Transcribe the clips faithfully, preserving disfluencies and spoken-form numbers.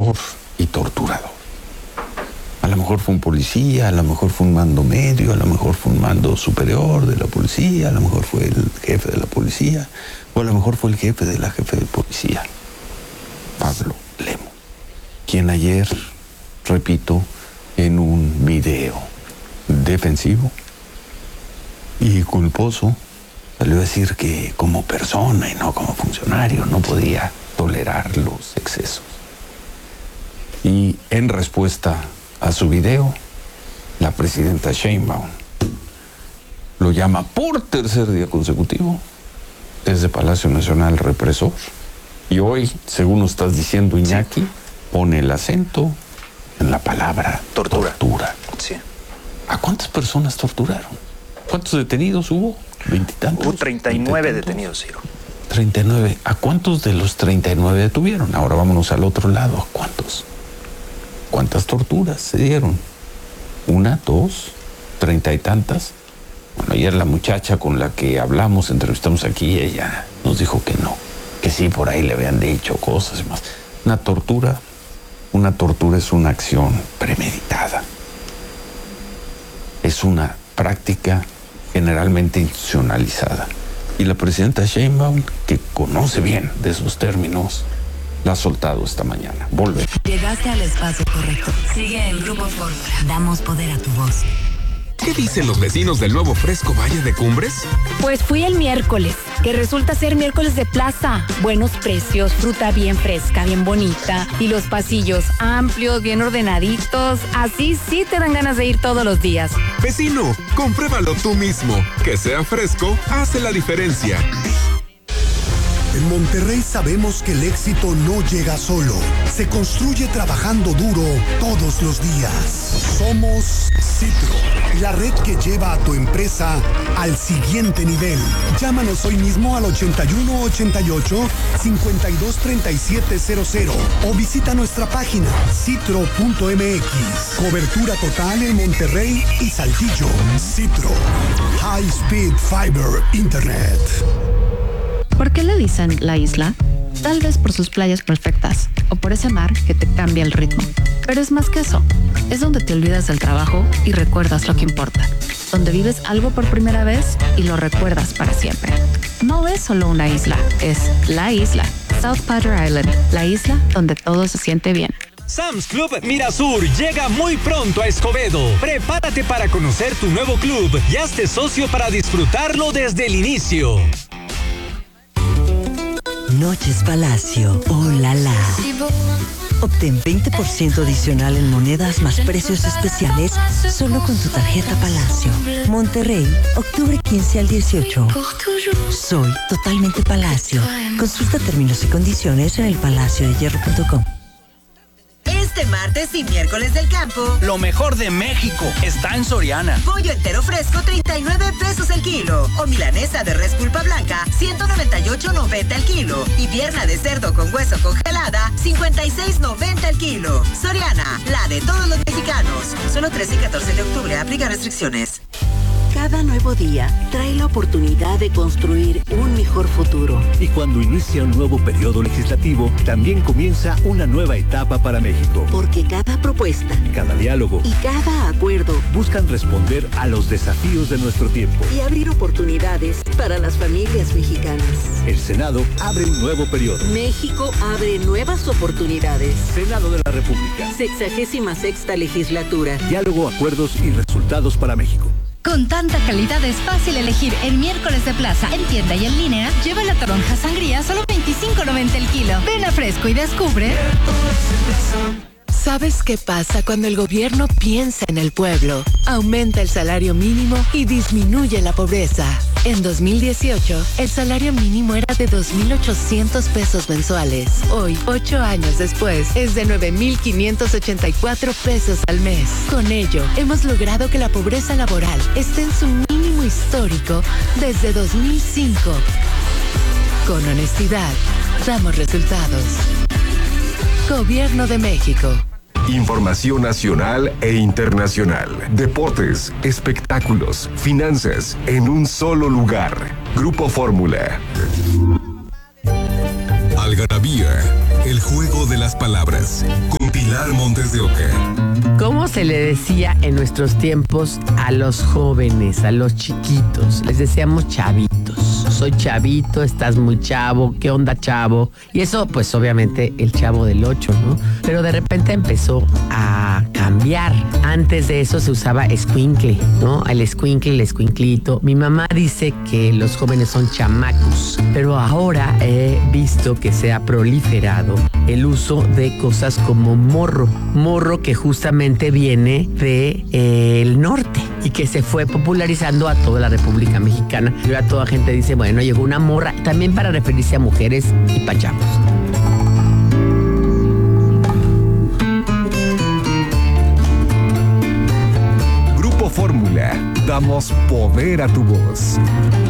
opresor y torturador. A lo mejor fue un policía, a lo mejor fue un mando medio, a lo mejor fue un mando superior de la policía, a lo mejor fue el jefe de la policía, o a lo mejor fue el jefe de la jefe de policía, Pablo Lemos, quien ayer, repito, en un video defensivo y culposo, salió a decir que como persona y no como funcionario no podía tolerar los excesos. Y en respuesta a su video, la presidenta Sheinbaum lo llama por tercer día consecutivo desde Palacio Nacional represor. Y hoy, según nos estás diciendo, Iñaki, pone el acento en la palabra tortura. tortura. Sí. ¿A cuántas personas torturaron? ¿Cuántos detenidos hubo? ¿Veintitantos? Hubo treinta y nueve detenidos, Ciro. treinta y nueve. ¿A cuántos de los treinta y nueve detuvieron? Ahora vámonos al otro lado. ¿A cuántos? ¿Cuántas torturas se dieron? ¿Una, dos, treinta y tantas? Bueno, ayer la muchacha con la que hablamos, entrevistamos aquí, ella nos dijo que no, que sí, por ahí le habían dicho cosas y más. Una tortura, una tortura es una acción premeditada. Es una práctica generalmente institucionalizada. Y la presidenta Sheinbaum, que conoce bien de esos términos, la ha soltado esta mañana. Volve. Llegaste al espacio correcto. Sigue el Grupo Fórmula. Damos poder a tu voz. ¿Qué dicen los vecinos del nuevo Fresco Valle de Cumbres? Pues fui el miércoles, que resulta ser miércoles de plaza. Buenos precios, fruta bien fresca, bien bonita. Y los pasillos amplios, bien ordenaditos. Así sí te dan ganas de ir todos los días. Vecino, compruébalo tú mismo. Que sea fresco hace la diferencia. En Monterrey sabemos que el éxito no llega solo, se construye trabajando duro todos los días. Somos Citro, la red que lleva a tu empresa al siguiente nivel. Llámanos hoy mismo al ochenta y uno ochenta y ocho, cincuenta y dos treinta y siete cero cero o visita nuestra página citro punto m x. Cobertura total en Monterrey y Saltillo. Citro, High Speed Fiber Internet. ¿Por qué le dicen la isla? Tal vez por sus playas perfectas o por ese mar que te cambia el ritmo. Pero es más que eso. Es donde te olvidas del trabajo y recuerdas lo que importa. Donde vives algo por primera vez y lo recuerdas para siempre. No es solo una isla, es la isla. South Padre Island, la isla donde todo se siente bien. Sam's Club Mirasur llega muy pronto a Escobedo. Prepárate para conocer tu nuevo club y hazte socio para disfrutarlo desde el inicio. Noches Palacio, oh la la. Obtén veinte por ciento adicional en monedas más precios especiales solo con tu tarjeta Palacio. Monterrey, octubre quince al dieciocho. Soy totalmente Palacio. Consulta términos y condiciones en el palacio de hierro punto com. Este martes y miércoles del campo, lo mejor de México está en Soriana. Pollo entero fresco, treinta y nueve pesos el kilo. O milanesa de res pulpa blanca, ciento noventa y ocho noventa el kilo. Y pierna de cerdo con hueso congelada, cincuenta y seis noventa el kilo. Soriana, la de todos los mexicanos. Solo trece y catorce de octubre, aplica restricciones. Cada nuevo día trae la oportunidad de construir un mejor futuro. Y cuando inicia un nuevo periodo legislativo, también comienza una nueva etapa para México. Porque cada propuesta, cada diálogo y cada acuerdo buscan responder a los desafíos de nuestro tiempo y abrir oportunidades para las familias mexicanas. El Senado abre un nuevo periodo. México abre nuevas oportunidades. Senado de la República. Sexagésima sexta legislatura. Diálogo, acuerdos y resultados para México. Con tanta calidad es fácil elegir el miércoles de plaza. En tienda y en línea, lleva la toronja sangría solo veinticinco noventa el kilo. Ven a Fresco y descubre. ¿Sabes qué pasa cuando el gobierno piensa en el pueblo? Aumenta el salario mínimo y disminuye la pobreza. En dos mil dieciocho, el salario mínimo era de dos mil ochocientos pesos mensuales. Hoy, ocho años después, es de nueve mil quinientos ochenta y cuatro pesos al mes. Con ello, hemos logrado que la pobreza laboral esté en su mínimo histórico desde dos mil cinco. Con honestidad, damos resultados. Gobierno de México. Información nacional e internacional. Deportes, espectáculos, finanzas, en un solo lugar. Grupo Fórmula. Algarabía, el juego de las palabras. Con Pilar Montes de Oca. ¿Cómo se le decía en nuestros tiempos a los jóvenes, a los chiquitos? Les decíamos chavitos. Soy chavito, estás muy chavo, ¿qué onda, chavo? Y eso, pues obviamente el Chavo del Ocho, ¿no? Pero de repente empezó a cambiar. Antes de eso se usaba escuincle, ¿no? El escuincle, el escuinclito. Mi mamá dice que los jóvenes son chamacos, pero ahora he visto que se ha proliferado el uso de cosas como morro. Morro que justamente viene de eh, el norte y que se fue popularizando a toda la República Mexicana. Y ahora toda gente dice, bueno, llegó una morra, también para referirse a mujeres y pachavos. Grupo Fórmula, damos poder a tu voz.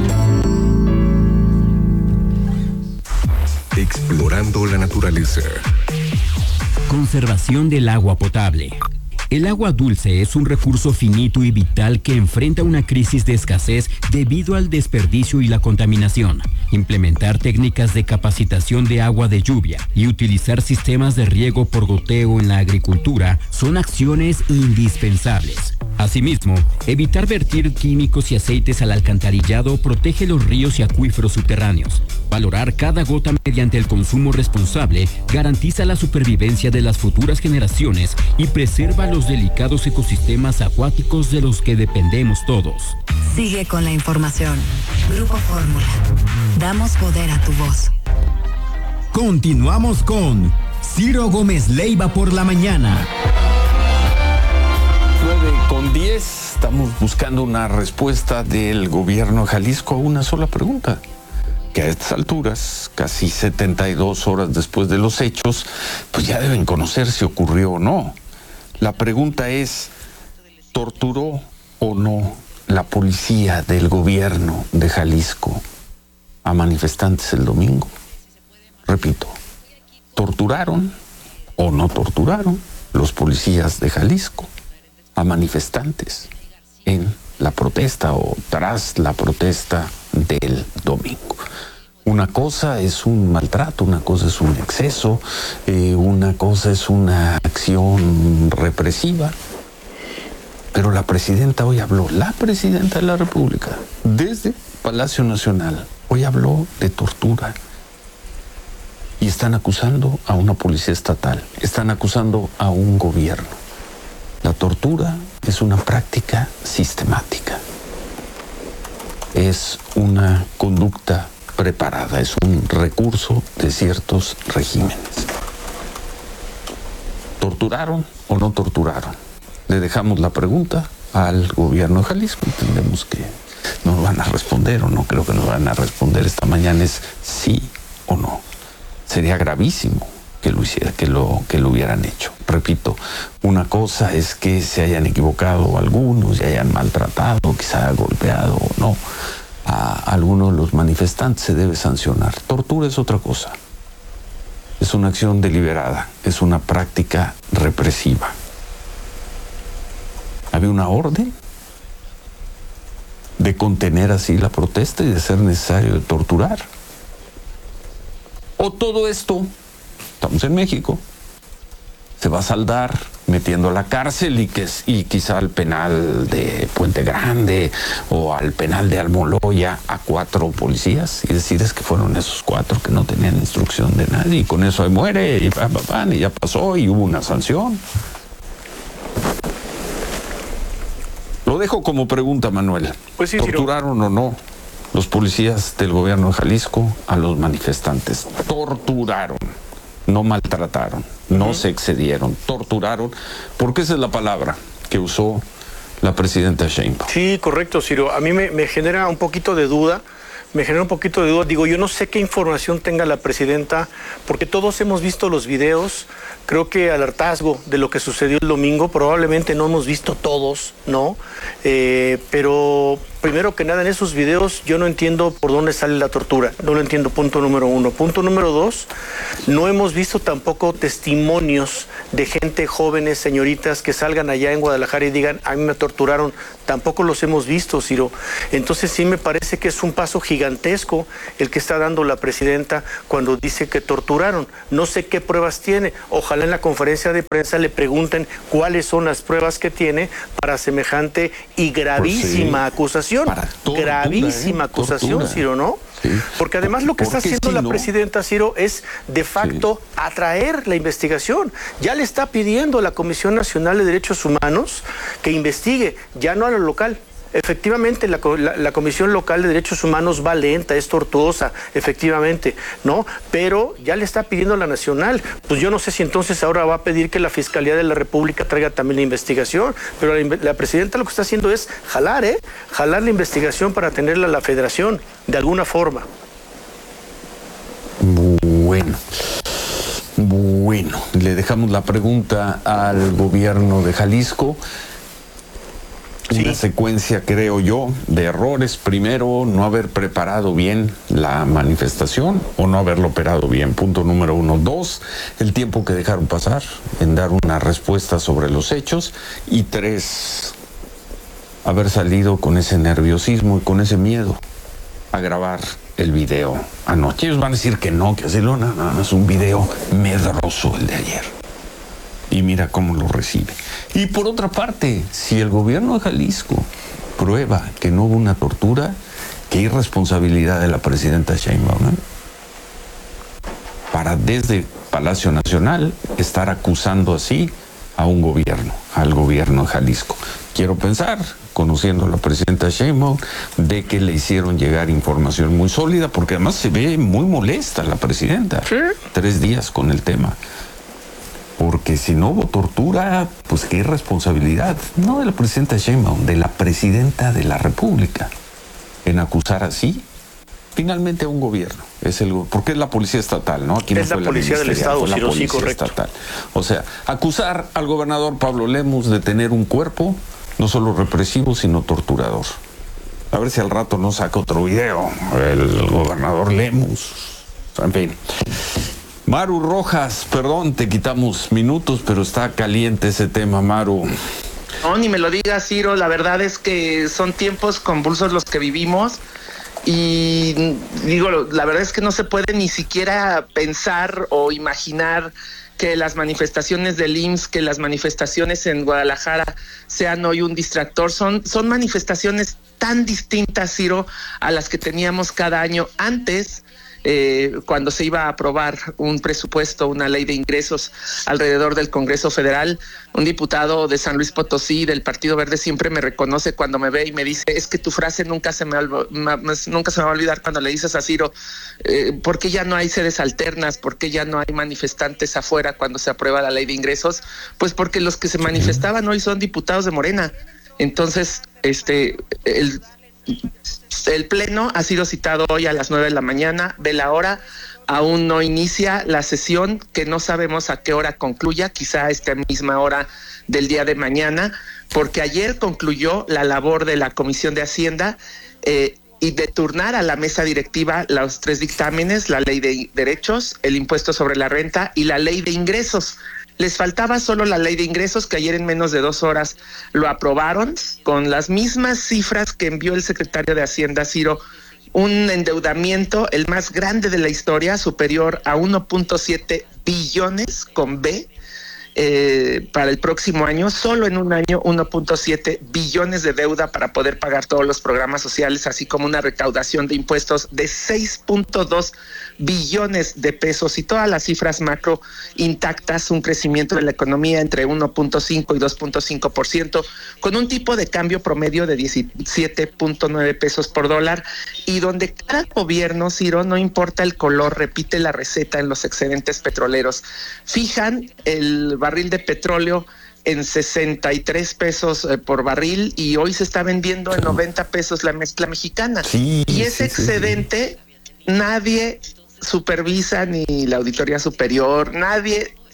Explorando la naturaleza. Conservación del agua potable. El agua dulce es un recurso finito y vital que enfrenta una crisis de escasez debido al desperdicio y la contaminación. Implementar técnicas de capacitación de agua de lluvia y utilizar sistemas de riego por goteo en la agricultura son acciones indispensables. Asimismo, evitar vertir químicos y aceites al alcantarillado protege los ríos y acuíferos subterráneos. Valorar cada gota mediante el consumo responsable garantiza la supervivencia de las futuras generaciones y preserva los delicados ecosistemas acuáticos de los que dependemos todos. Sigue con la información. Grupo Fórmula. Damos poder a tu voz. Continuamos con Ciro Gómez Leiva por la mañana. nueve con diez, estamos buscando una respuesta del gobierno de Jalisco a una sola pregunta, que a estas alturas, casi setenta y dos horas después de los hechos, pues ya deben conocer si ocurrió o no. La pregunta es, ¿torturó o no la policía del gobierno de Jalisco a manifestantes el domingo? Repito, ¿torturaron o no torturaron los policías de Jalisco a manifestantes en la protesta o tras la protesta del domingo? Una cosa es un maltrato, una cosa es un exceso, eh, una cosa es una acción represiva. Pero la presidenta hoy habló, la presidenta de la República, desde Palacio Nacional, hoy habló de tortura. Y están acusando a una policía estatal, están acusando a un gobierno. La tortura es una práctica sistemática. Es una conducta preparada, es un recurso de ciertos regímenes. ¿Torturaron o no torturaron? Le dejamos la pregunta al gobierno de Jalisco. Entendemos que nos van a responder, o no creo que nos van a responder esta mañana, es sí o no. Sería gravísimo que lo hiciera, que lo, que lo hubieran hecho. Repito, una cosa es que se hayan equivocado algunos y hayan maltratado, quizá golpeado o no a algunos de los manifestantes, se debe sancionar. Tortura es otra cosa. Es una acción deliberada, es una práctica represiva. Había una orden de contener así la protesta y de ser necesario de torturar. O todo esto, estamos en México, se va a saldar metiendo a la cárcel y, que, y quizá al penal de Puente Grande o al penal de Almoloya a cuatro policías y decir es que fueron esos cuatro que no tenían instrucción de nadie y con eso ahí muere y, pa, pa, pa, y ya pasó y hubo una sanción. Lo dejo como pregunta, Manuel. Pues sí, ¿torturaron Ciro o no los policías del gobierno de Jalisco a los manifestantes? Torturaron. No maltrataron, no uh-huh. se excedieron, torturaron, porque esa es la palabra que usó la presidenta Sheinbaum. Sí, correcto, Ciro. A mí me, me genera un poquito de duda, me genera un poquito de duda. Digo, yo no sé qué información tenga la presidenta, porque todos hemos visto los videos. Creo que al hartazgo de lo que sucedió el domingo, probablemente no hemos visto todos, ¿no? Eh, pero primero que nada, en esos videos yo no entiendo por dónde sale la tortura. No lo entiendo, punto número uno. Punto número dos, no hemos visto tampoco testimonios de gente, jóvenes, señoritas, que salgan allá en Guadalajara y digan, a mí me torturaron. Tampoco los hemos visto, Ciro. Entonces sí me parece que es un paso gigantesco el que está dando la presidenta cuando dice que torturaron. No sé qué pruebas tiene. Ojalá en la conferencia de prensa le pregunten cuáles son las pruebas que tiene para semejante y gravísima pues sí. acusación. Tortura, gravísima ¿eh? acusación, tortura. Ciro, ¿no? Sí. Porque además lo que está haciendo si la no? presidenta, Ciro, es de facto sí. atraer la investigación. Ya le está pidiendo a la Comisión Nacional de Derechos Humanos que investigue, ya no a lo local. Efectivamente, la, la, la Comisión Local de Derechos Humanos va lenta, es tortuosa, efectivamente, ¿no? Pero ya le está pidiendo a la Nacional. Pues yo no sé si entonces ahora va a pedir que la Fiscalía de la República traiga también la investigación, pero la, la presidenta lo que está haciendo es jalar, ¿eh? Jalar la investigación para tenerla a la Federación, de alguna forma. Bueno. Bueno, le dejamos la pregunta al gobierno de Jalisco. Sí. Una secuencia, creo yo, de errores. Primero, no haber preparado bien la manifestación o no haberlo operado bien. Punto número uno. Dos, el tiempo que dejaron pasar en dar una respuesta sobre los hechos. Y tres, haber salido con ese nerviosismo y con ese miedo a grabar el video anoche. Ellos van a decir que no, que así lo nada más es un video medroso el de ayer. Y mira cómo lo recibe. Y por otra parte, si el gobierno de Jalisco prueba que no hubo una tortura, qué irresponsabilidad de la presidenta Sheinbaum, ¿eh? Para desde Palacio Nacional estar acusando así a un gobierno, al gobierno de Jalisco. Quiero pensar, conociendo a la presidenta Sheinbaum, de que le hicieron llegar información muy sólida, porque además se ve muy molesta la presidenta. ¿Sí? Tres días con el tema. Porque si no hubo tortura, pues qué irresponsabilidad, no de la presidenta Sheinbaum, de la presidenta de la República, en acusar así, finalmente a un gobierno. Es el, porque es la policía estatal, ¿no? Aquí no es la policía del Estado, fue la policía sí, correcto. estatal. O sea, acusar al gobernador Pablo Lemus de tener un cuerpo, no solo represivo, sino torturador. A ver si al rato no saca otro video, el gobernador Lemus. En fin. Maru Rojas, perdón, te quitamos minutos, pero está caliente ese tema, Maru. No, ni me lo digas, Ciro, la verdad es que son tiempos convulsos los que vivimos y digo, la verdad es que no se puede ni siquiera pensar o imaginar que las manifestaciones del I M S S, que las manifestaciones en Guadalajara sean hoy un distractor. Son, son manifestaciones tan distintas, Ciro, a las que teníamos cada año antes. Eh, cuando se iba a aprobar un presupuesto, una ley de ingresos alrededor del Congreso Federal, un diputado de San Luis Potosí del Partido Verde siempre me reconoce cuando me ve y me dice, es que tu frase nunca se me, nunca se me va a olvidar cuando le dices a Ciro, eh, ¿por qué ya no hay sedes alternas? ¿Por qué ya no hay manifestantes afuera cuando se aprueba la ley de ingresos? Pues porque los que se manifestaban hoy son diputados de Morena. Entonces, este, el El pleno ha sido citado hoy a las nueve de la mañana, ve la hora, aún no inicia la sesión, que no sabemos a qué hora concluya, quizá a esta misma hora del día de mañana, porque ayer concluyó la labor de la Comisión de Hacienda eh, y de turnar a la mesa directiva los tres dictámenes, la ley de derechos, el impuesto sobre la renta y la ley de ingresos. Les faltaba solo la ley de ingresos, que ayer en menos de dos horas lo aprobaron, con las mismas cifras que envió el secretario de Hacienda, Ciro, un endeudamiento, el más grande de la historia, superior a uno punto siete billones con B, eh, para el próximo año, solo en un año uno punto siete billones de deuda para poder pagar todos los programas sociales, así como una recaudación de impuestos de seis punto dos billones de pesos y todas las cifras macro intactas, un crecimiento de la economía entre uno punto cinco y dos punto cinco por ciento, con un tipo de cambio promedio de diecisiete punto nueve pesos por dólar, y donde cada gobierno, Ciro, no importa el color, repite la receta en los excedentes petroleros. Fijan el barril de petróleo en sesenta y tres pesos eh, por barril, y hoy se está vendiendo en noventa pesos la mezcla mexicana. Sí, y ese sí, excedente sí, sí. nadie supervisa, ni la Auditoría Superior, nadie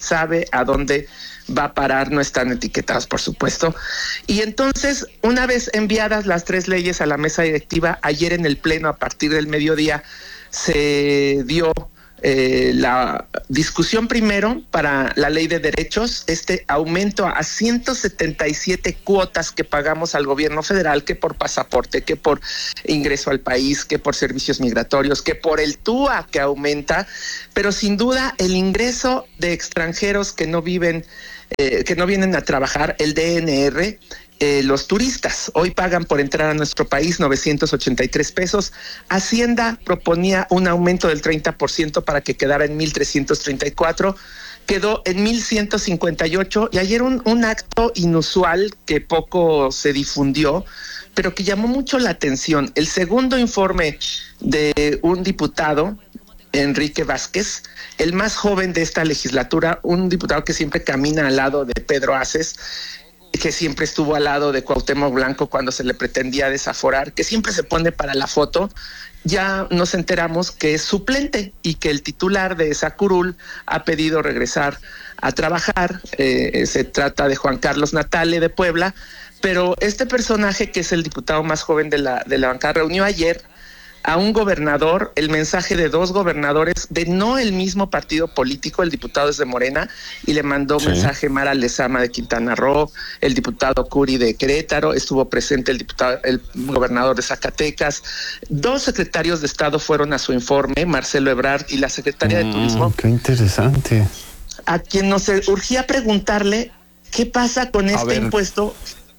sabe a dónde va a parar, no están etiquetados, por supuesto. Y entonces, una vez enviadas las tres leyes a la mesa directiva, ayer en el Pleno, a partir del mediodía, se dio eh, la discusión primero para la ley de derechos, este aumento a ciento setenta y siete cuotas que pagamos al gobierno federal, que por pasaporte, que por ingreso al país, que por servicios migratorios, que por el T U A que aumenta, pero sin duda el ingreso de extranjeros que no viven Eh, que no vienen a trabajar, el D N R, eh, los turistas hoy pagan por entrar a nuestro país novecientos ochenta y tres pesos. Hacienda proponía un aumento del treinta por ciento para que quedara en mil trescientos treinta y cuatro, quedó en mil ciento cincuenta y ocho, y ayer un, un acto inusual que poco se difundió, pero que llamó mucho la atención. El segundo informe de un diputado, Enrique Vázquez, el más joven de esta legislatura, un diputado que siempre camina al lado de Pedro Aces, que siempre estuvo al lado de Cuauhtémoc Blanco cuando se le pretendía desaforar, que siempre se pone para la foto. Ya nos enteramos que es suplente y que el titular de esa curul ha pedido regresar a trabajar. Eh, se trata de Juan Carlos Natale de Puebla, pero este personaje, que es el diputado más joven de la, de la bancada, reunió ayer a un gobernador, el mensaje de dos gobernadores de no el mismo partido político. El diputado es de Morena y le mandó sí. mensaje Mara Lezama de Quintana Roo, el diputado Curi de Querétaro, estuvo presente el diputado, el gobernador de Zacatecas. Dos secretarios de Estado fueron a su informe, Marcelo Ebrard y la secretaria mm, de Turismo. Qué interesante. A quien nos urgía preguntarle qué pasa con este ver, impuesto.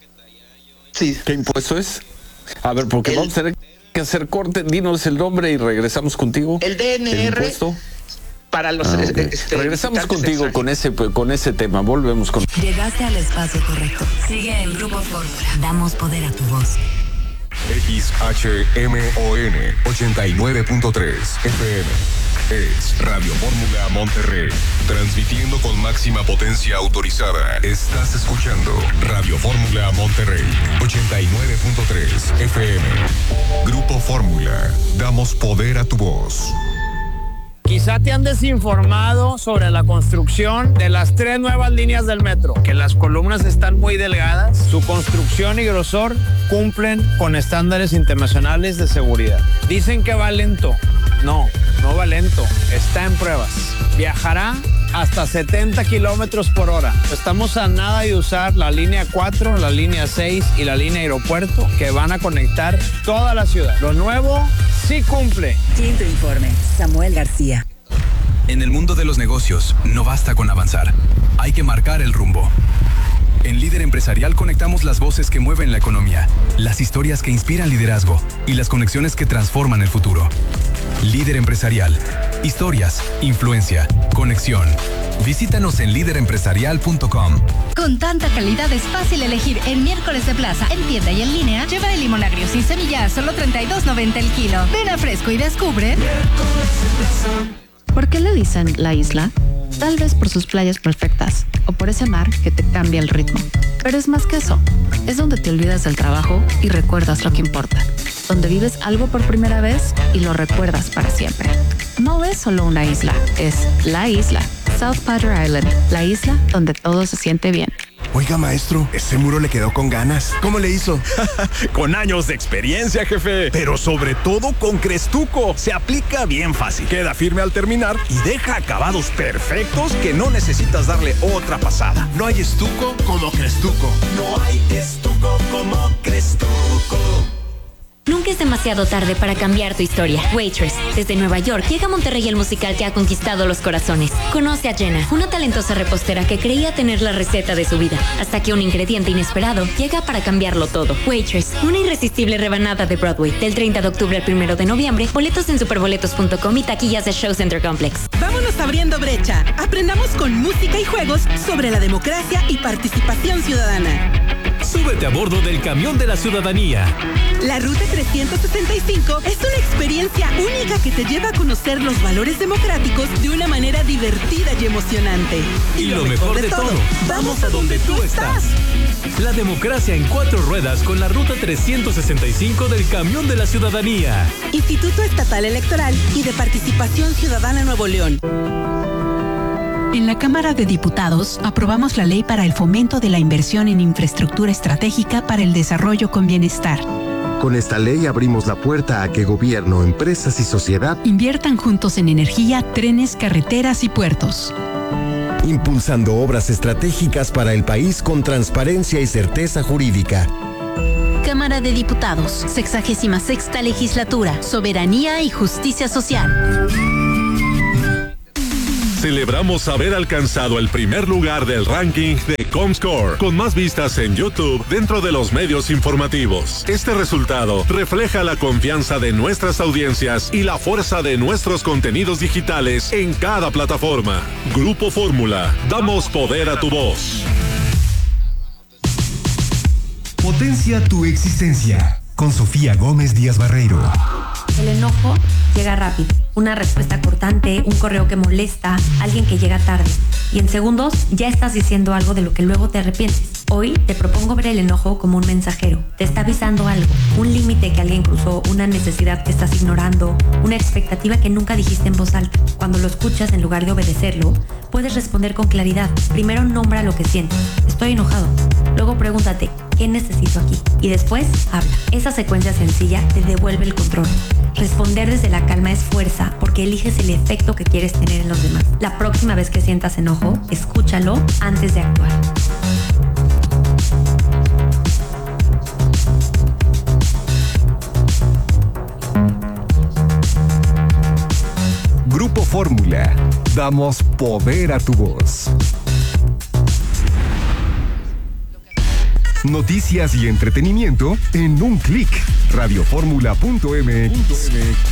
Sí. ¿Qué impuesto es? A ver, porque el, vamos a tener que hacer corte, dinos el nombre y regresamos contigo. El D N R para los ah, okay. este, regresamos contigo con ese con ese tema. Volvemos con. Llegaste al espacio correcto. Sigue en Grupo Fórmula. Damos poder a tu voz. X H M O N ochenta y nueve punto tres F M. Es Radio Fórmula Monterrey, transmitiendo con máxima potencia autorizada. Estás escuchando Radio Fórmula Monterrey, ochenta y nueve punto tres F M. Grupo Fórmula, damos poder a tu voz. Quizá te han desinformado sobre la construcción de las tres nuevas líneas del metro, que las columnas están muy delgadas, su construcción y grosor cumplen con estándares internacionales de seguridad. Dicen que va lento. No, no va lento, está en pruebas. Viajará hasta setenta kilómetros por hora. Estamos a nada de usar la línea cuatro, la línea seis y la línea aeropuerto, que van a conectar toda la ciudad. Lo nuevo sí cumple. Quinto informe, Samuel García. En el mundo de los negocios, no basta con avanzar. Hay que marcar el rumbo. En Líder Empresarial conectamos las voces que mueven la economía, las historias que inspiran liderazgo y las conexiones que transforman el futuro. Líder Empresarial. Historias, influencia, conexión. Visítanos en líder empresarial punto com. Con tanta calidad es fácil elegir en miércoles de plaza, en tienda y en línea. Lleva el limón agrio sin semilla a solo treinta y dos noventa el kilo. Ven a Fresco y descubre. ¿Por qué le dicen la isla? Tal vez por sus playas perfectas o por ese mar que te cambia el ritmo. Pero es más que eso. Es donde te olvidas del trabajo y recuerdas lo que importa. Donde vives algo por primera vez y lo recuerdas para siempre. No es solo una isla, es la isla. South Padre Island, la isla donde todo se siente bien. Oiga, maestro, ese muro le quedó con ganas. ¿Cómo le hizo? Con años de experiencia, jefe. Pero sobre todo con Crestuco. Se aplica bien fácil. Queda firme al terminar y deja acabados perfectos que no necesitas darle otra pasada. No hay estuco como Crestuco. No hay estuco como Crestuco. Nunca es demasiado tarde para cambiar tu historia. Waitress, desde Nueva York llega a Monterrey el musical que ha conquistado los corazones. Conoce a Jenna, una talentosa repostera que creía tener la receta de su vida, hasta que un ingrediente inesperado llega para cambiarlo todo. Waitress, una irresistible rebanada de Broadway. Del treinta de octubre al primero de noviembre, boletos en superboletos punto com y taquillas de Show Center Complex. Vámonos abriendo brecha. Aprendamos con música y juegos sobre la democracia y participación ciudadana. Súbete a bordo del camión de la ciudadanía. La Ruta trescientos sesenta y cinco es una experiencia única que te lleva a conocer los valores democráticos de una manera divertida y emocionante. Y, y lo, lo mejor, mejor de, de todo, todo, vamos a donde tú estás. La democracia en cuatro ruedas con la Ruta trescientos sesenta y cinco del camión de la ciudadanía. Instituto Estatal Electoral y de Participación Ciudadana Nuevo León. En la Cámara de Diputados aprobamos la ley para el fomento de la inversión en infraestructura estratégica para el desarrollo con bienestar. Con esta ley abrimos la puerta a que gobierno, empresas y sociedad inviertan juntos en energía, trenes, carreteras y puertos. Impulsando obras estratégicas para el país con transparencia y certeza jurídica. Cámara de Diputados, sexagésima sexta legislatura, soberanía y justicia social. Celebramos haber alcanzado el primer lugar del ranking de Comscore, con más vistas en YouTube dentro de los medios informativos. Este resultado refleja la confianza de nuestras audiencias y la fuerza de nuestros contenidos digitales en cada plataforma. Grupo Fórmula, damos poder a tu voz. Potencia tu existencia, con Sofía Gómez Díaz Barreiro. El enojo llega rápido. Una respuesta cortante, un correo que molesta, alguien que llega tarde. Y en segundos ya estás diciendo algo de lo que luego te arrepientes. Hoy te propongo ver el enojo como un mensajero. Te está avisando algo, un límite que alguien cruzó, una necesidad que estás ignorando, una expectativa que nunca dijiste en voz alta. Cuando lo escuchas, en lugar de obedecerlo, puedes responder con claridad. Primero nombra lo que sientes. Estoy enojado. Luego pregúntate, ¿qué necesito aquí? Y después habla. Esa secuencia sencilla te devuelve el control. Responder desde la calma es fuerza, porque eliges el efecto que quieres tener en los demás. La próxima vez que sientas enojo, escúchalo antes de actuar. Grupo Fórmula, damos poder a tu voz. Noticias y entretenimiento en un clic. radioformula punto m x.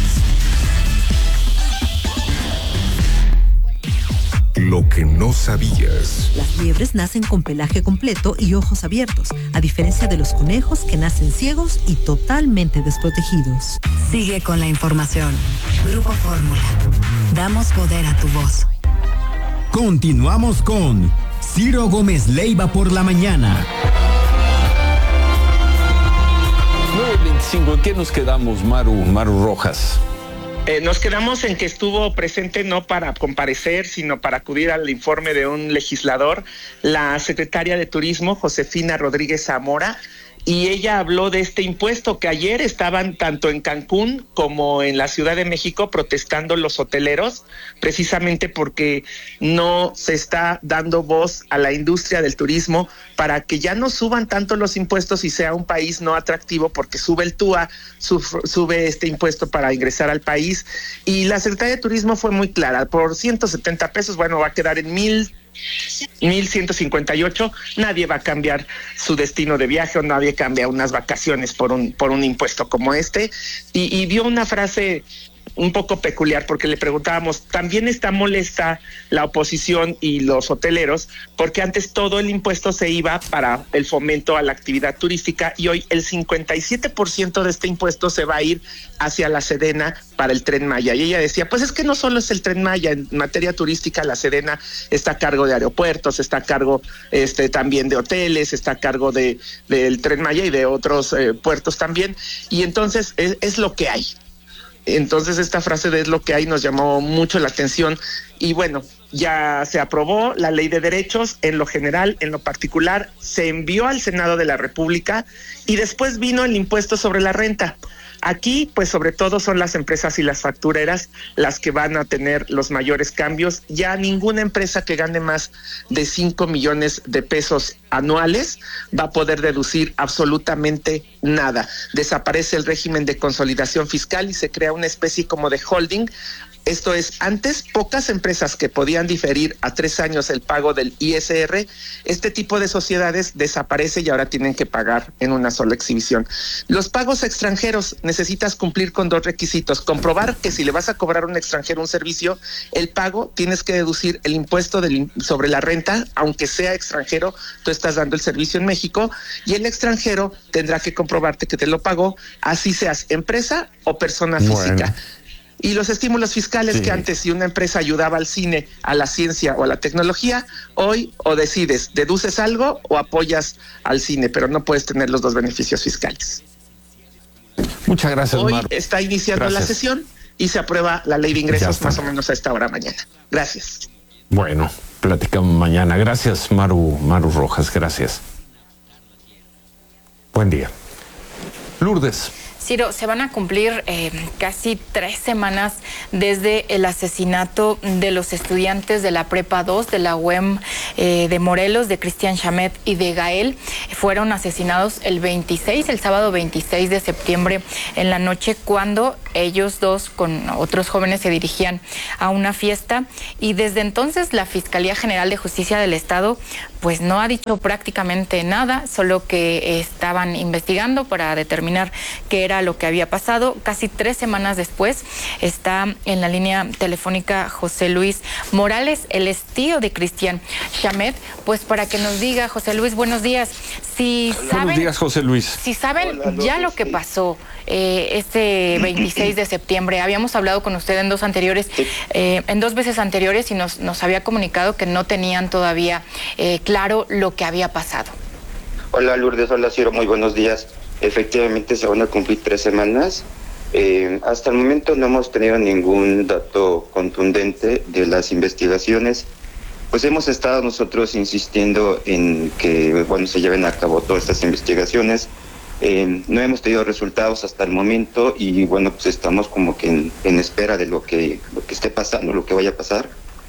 Lo que no sabías. Las liebres nacen con pelaje completo y ojos abiertos, a diferencia de los conejos que nacen ciegos y totalmente desprotegidos. Sigue con la información. Grupo Fórmula. Damos poder a tu voz. Continuamos con Ciro Gómez Leiva por la mañana. nueve veinticinco, ¿en qué nos quedamos, Maru, Maru Rojas? Eh, nos quedamos en que estuvo presente no para comparecer, sino para acudir al informe de un legislador, la secretaria de Turismo, Josefina Rodríguez Zamora, y ella habló de este impuesto que ayer estaban tanto en Cancún como en la Ciudad de México protestando los hoteleros, precisamente porque no se está dando voz a la industria del turismo para que ya no suban tanto los impuestos y sea un país no atractivo, porque sube el T U A, sube este impuesto para ingresar al país. Y la Secretaría de Turismo fue muy clara, por ciento setenta pesos, bueno, va a quedar en mil mil ciento cincuenta y ocho, nadie va a cambiar su destino de viaje o nadie cambia unas vacaciones por un por un impuesto como este. Y, y dio una frase un poco peculiar, porque le preguntábamos, también está molesta la oposición y los hoteleros, porque antes todo el impuesto se iba para el fomento a la actividad turística y hoy el cincuenta y siete por ciento de este impuesto se va a ir hacia la Sedena para el Tren Maya. Y ella decía, pues es que no solo es el Tren Maya, en materia turística la Sedena está a cargo de aeropuertos, está a cargo este también de hoteles, está a cargo de del Tren Maya y de otros eh, puertos también, y entonces es, es lo que hay. Entonces esta frase de es lo que hay nos llamó mucho la atención y bueno, ya se aprobó la ley de derechos en lo general, en lo particular, se envió al Senado de la República y después vino el impuesto sobre la renta. Aquí, pues sobre todo son las empresas y las factureras las que van a tener los mayores cambios. Ya ninguna empresa que gane más de cinco millones de pesos anuales va a poder deducir absolutamente nada. Desaparece el régimen de consolidación fiscal y se crea una especie como de holding. Esto es, antes pocas empresas que podían diferir a tres años el pago del I S R, este tipo de sociedades desaparece y ahora tienen que pagar en una sola exhibición. Los pagos extranjeros, necesitas cumplir con dos requisitos: comprobar que si le vas a cobrar a un extranjero un servicio, el pago tienes que deducir el impuesto del, sobre la renta, aunque sea extranjero, tú estás dando el servicio en México, y el extranjero tendrá que comprobarte que te lo pagó, así seas empresa o persona física. Bueno. Y los estímulos fiscales, sí, que antes si una empresa ayudaba al cine, a la ciencia o a la tecnología, hoy o decides, deduces algo o apoyas al cine, pero no puedes tener los dos beneficios fiscales. Muchas gracias, Hoy Mar. está iniciando gracias. la sesión y se aprueba la ley de ingresos más o menos a esta hora mañana. Gracias. Bueno, platicamos mañana. Gracias, Maru, Maru Rojas, gracias. Buen día. Lourdes. Ciro, se van a cumplir eh, casi tres semanas desde el asesinato de los estudiantes de la Prepa dos de la U E M eh, de Morelos, de Cristian Chamet y de Gael. Fueron asesinados el veintiséis, el sábado veintiséis de septiembre en la noche, cuando ellos dos con otros jóvenes se dirigían a una fiesta, y desde entonces la Fiscalía General de Justicia del Estado pues no ha dicho prácticamente nada, solo que estaban investigando para determinar qué era lo que había pasado. Casi tres semanas después está en la línea telefónica José Luis Morales, el es tío de Cristian Chamet, pues para que nos diga, José Luis, buenos días. Si saben, buenos días, José Luis. Si saben ya lo que pasó eh, este veintiséis de septiembre, habíamos hablado con usted en dos anteriores, eh, en dos veces anteriores, y nos, nos había comunicado que no tenían todavía eh, claro lo que había pasado. Hola Lourdes, hola Ciro, muy buenos días. Efectivamente se van a cumplir tres semanas. Eh, hasta el momento no hemos tenido ningún dato contundente de las investigaciones. Pues hemos estado nosotros insistiendo en que, bueno, se lleven a cabo todas estas investigaciones. Eh, no hemos tenido resultados hasta el momento y, bueno, pues estamos como que en, en espera de lo que, lo que esté pasando, lo que vaya a pasar.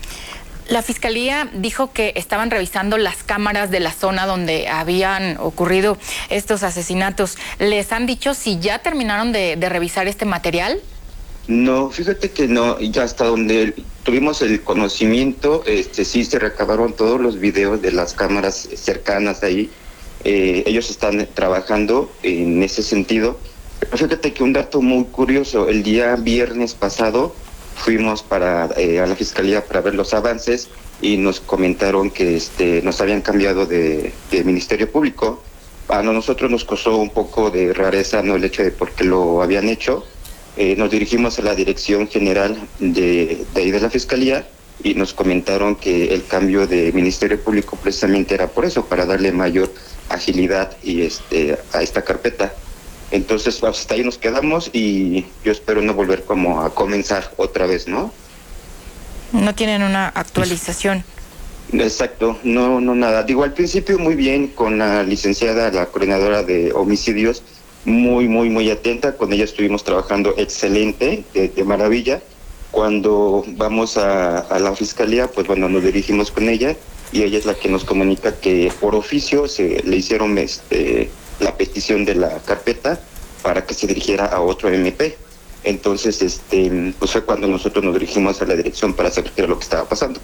La Fiscalía dijo que estaban revisando las cámaras de la zona donde habían ocurrido estos asesinatos. ¿Les han dicho si ya terminaron de, de revisar este material? No, fíjate que no, ya hasta donde tuvimos el conocimiento, este sí se recabaron todos los videos de las cámaras cercanas ahí. Eh, ellos están trabajando en ese sentido. Pero fíjate que un dato muy curioso, el día viernes pasado fuimos para eh, a la Fiscalía para ver los avances y nos comentaron que este nos habían cambiado de, de Ministerio Público. A nosotros nos causó un poco de rareza, no el hecho de por qué lo habían hecho. Eh, nos dirigimos a la Dirección General de, de ahí de la Fiscalía y nos comentaron que el cambio de Ministerio Público precisamente era por eso, para darle mayor agilidad y este a esta carpeta. Entonces hasta ahí nos quedamos y yo espero no volver como a comenzar otra vez, ¿no? No tienen una actualización. Exacto, no, no nada. Digo, al principio muy bien con la licenciada, la coordinadora de homicidios, muy, muy, muy atenta. Con ella estuvimos trabajando excelente, de, de maravilla. Cuando vamos a, a la Fiscalía, pues bueno, nos dirigimos con ella y ella es la que nos comunica que por oficio se le hicieron este la petición de la carpeta para que se dirigiera a otro M P. Entonces, este, pues fue cuando nosotros nos dirigimos a la dirección para saber qué era lo que estaba pasando.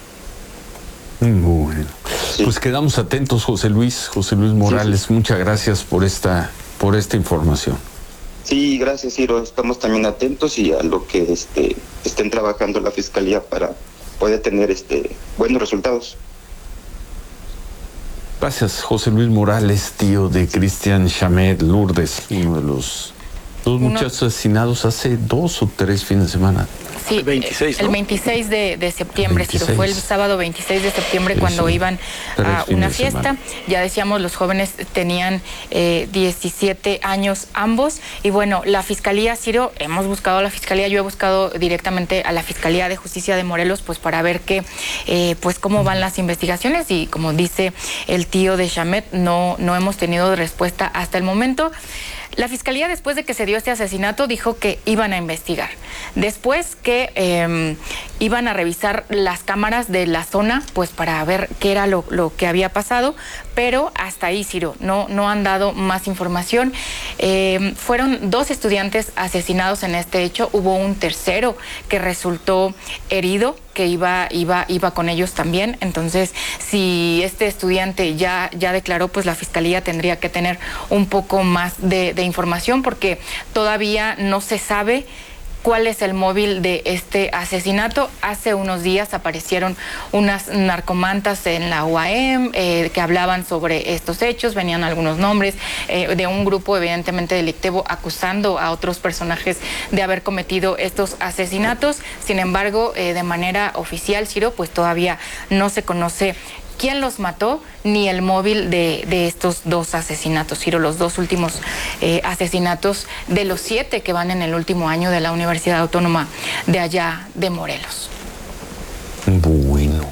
Bueno, sí. Pues quedamos atentos, José Luis, José Luis Morales, sí, sí. Muchas gracias por esta, por esta información. Sí, gracias, Ciro. Estamos también atentos y a lo que este, estén trabajando la Fiscalía para poder tener este buenos resultados. Gracias, José Luis Morales, tío de Cristian Chamet. Lourdes, uno de los dos muchachos asesinados hace dos o tres fines de semana. Sí, el veintiséis, ¿no? El veintiséis de, de septiembre, Ciro, fue el sábado veintiséis de septiembre Eso, cuando iban a una fiesta. Ya decíamos, los jóvenes tenían eh, diecisiete años ambos. Y bueno, la Fiscalía, Ciro, hemos buscado a la Fiscalía, yo he buscado directamente a la Fiscalía de Justicia de Morelos, pues para ver qué, eh, pues cómo van las investigaciones. Y como dice el tío de Chamet, no, no hemos tenido respuesta hasta el momento. La Fiscalía, después de que se dio este asesinato, dijo que iban a investigar. Después que eh, iban a revisar las cámaras de la zona, pues para ver qué era lo, lo que había pasado, pero hasta ahí, Ciro, no, no han dado más información. Eh, fueron dos estudiantes asesinados en este hecho, hubo un tercero que resultó herido, que iba, iba, iba con ellos también. Entonces, si este estudiante ya, ya declaró, pues la Fiscalía tendría que tener un poco más de, de información, porque todavía no se sabe cuál es el móvil de este asesinato. Hace unos días aparecieron unas narcomantas en la U A M eh, que hablaban sobre estos hechos, venían algunos nombres eh, de un grupo evidentemente delictivo acusando a otros personajes de haber cometido estos asesinatos. Sin embargo, eh, de manera oficial, Ciro, pues todavía no se conoce quién los mató, ni el móvil de, de estos dos asesinatos, Ciro, los dos últimos eh, asesinatos de los siete que van en el último año de la Universidad Autónoma de allá de Morelos. Bueno.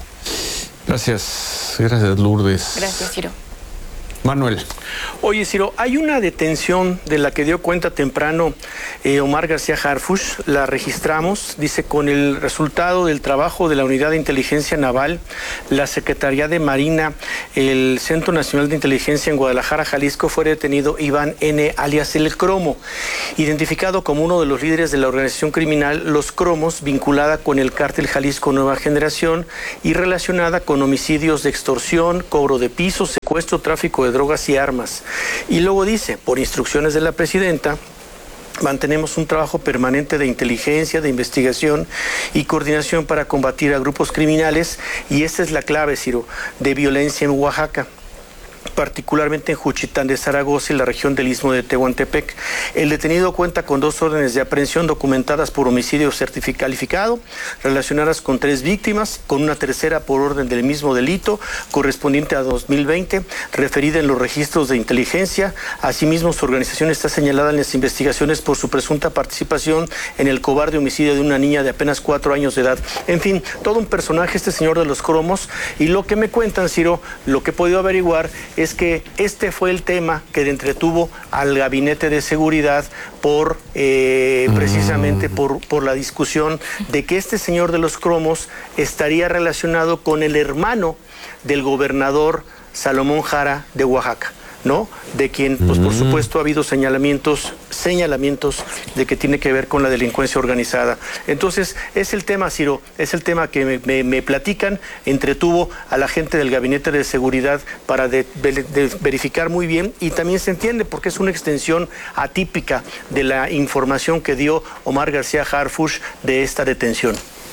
Gracias, gracias Lourdes. Gracias, Ciro. Manuel. Oye, Ciro, hay una detención de la que dio cuenta temprano eh, Omar García Harfuch, la registramos, dice, con el resultado del trabajo de la Unidad de Inteligencia Naval, la Secretaría de Marina, el Centro Nacional de Inteligencia en Guadalajara, Jalisco, fue detenido Iván N., alias El Cromo, identificado como uno de los líderes de la organización criminal Los Cromos, vinculada con el cártel Jalisco Nueva Generación y relacionada con homicidios de extorsión, cobro de pisos, secuestro, tráfico de drogas y armas. Y luego dice, por instrucciones de la presidenta, mantenemos un trabajo permanente de inteligencia, de investigación y coordinación para combatir a grupos criminales, y esta es la clave, Ciro, de violencia en Oaxaca, particularmente en Juchitán de Zaragoza y la región del Istmo de Tehuantepec. El detenido cuenta con dos órdenes de aprehensión documentadas por homicidio certificado, relacionadas con tres víctimas, con una tercera por orden del mismo delito, correspondiente a dos mil veinte, referida en los registros de inteligencia. Asimismo, su organización está señalada en las investigaciones por su presunta participación en el cobarde homicidio de una niña de apenas cuatro años de edad. En fin, todo un personaje este señor de Los Cromos, y lo que me cuentan, Ciro, lo que he podido averiguar es que este fue el tema que entretuvo al Gabinete de Seguridad por eh, precisamente por, por la discusión de que este señor de Los Cromos estaría relacionado con el hermano del gobernador Salomón Jara de Oaxaca, ¿no? De quien, pues por supuesto, ha habido señalamientos, señalamientos de que tiene que ver con la delincuencia organizada. Entonces, es el tema, Ciro, es el tema que me, me, me platican, entretuvo a la gente del Gabinete de Seguridad para de, de, de verificar muy bien, y también se entiende porque es una extensión atípica de la información que dio Omar García Harfuch de esta detención.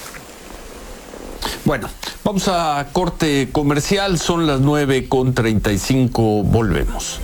Bueno, vamos a corte comercial, son las nueve con treinta y cinco, volvemos.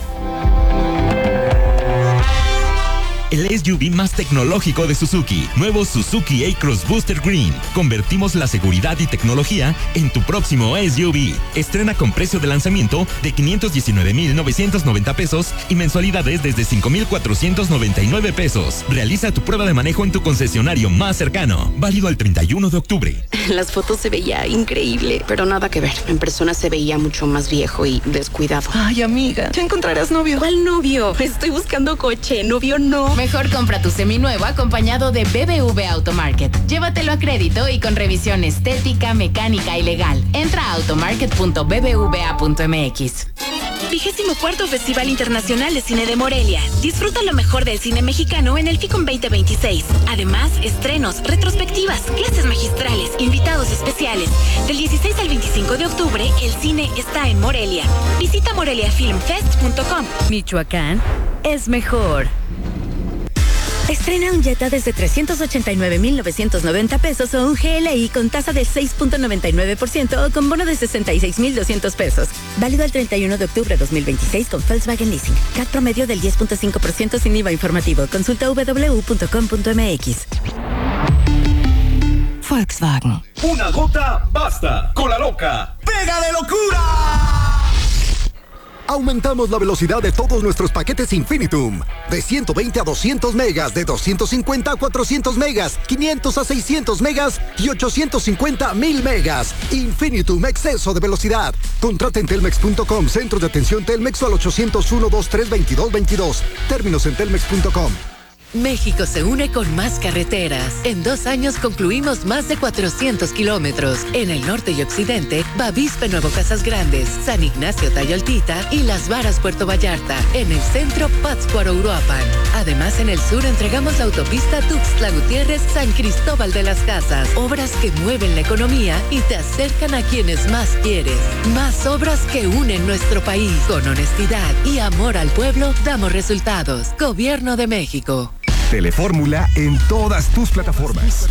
El S U V más tecnológico de Suzuki. Nuevo Suzuki A-Cross Booster Green. Convertimos la seguridad y tecnología en tu próximo S U V. Estrena con precio de lanzamiento de quinientos diecinueve mil novecientos noventa pesos y mensualidades desde cinco mil cuatrocientos noventa y nueve pesos. Realiza tu prueba de manejo en tu concesionario más cercano. Válido al treinta y uno de octubre. Las fotos se veía increíble, pero nada que ver. En persona se veía mucho más viejo y descuidado. Ay, amiga, ya encontrarás novio. ¿Cuál novio? Estoy buscando coche. Novio no. Mejor compra tu seminuevo acompañado de B B V Automarket. Llévatelo a crédito y con revisión estética, mecánica y legal. Entra a automarket punto b b v a punto m x. Vigésimo cuarto Festival Internacional de Cine de Morelia. Disfruta lo mejor del cine mexicano en el FICOM veinte veintiséis. Además, estrenos, retrospectivas, clases magistrales, invitados especiales. Del dieciséis al veinticinco de octubre, el cine está en Morelia. Visita morelia film fest punto com. Michoacán es mejor. Estrena un Jetta desde trescientos ochenta y nueve mil novecientos noventa pesos o un G L I con tasa de seis punto noventa y nueve por ciento o con bono de sesenta y seis mil doscientos pesos. Válido el treinta y uno de octubre de dos mil veintiséis con Volkswagen Leasing. C A T promedio del diez punto cinco por ciento sin I V A informativo. Consulta w w w punto com punto m x. Volkswagen. Una gota basta. Con la loca. ¡Pega de locura! Aumentamos la velocidad de todos nuestros paquetes Infinitum. De ciento veinte a doscientos megas, de doscientos cincuenta a cuatrocientos megas, quinientos a seiscientos megas y ochocientos cincuenta a mil megas. Infinitum, exceso de velocidad. Contrata en telmex punto com, centro de atención Telmex o al ochocientos uno, veintitrés, veintidós veintidós. Términos en telmex punto com. México se une con más carreteras. En dos años concluimos más de cuatrocientos kilómetros. En el norte y occidente, Bavispe Nuevo Casas Grandes, San Ignacio Tayoltita y Las Varas Puerto Vallarta. En el centro, Pátzcuaro Uruapan. Además, en el sur entregamos la autopista Tuxtla Gutiérrez San Cristóbal de las Casas. Obras que mueven la economía y te acercan a quienes más quieres. Más obras que unen nuestro país. Con honestidad y amor al pueblo, damos resultados. Gobierno de México. Telefórmula en todas tus plataformas.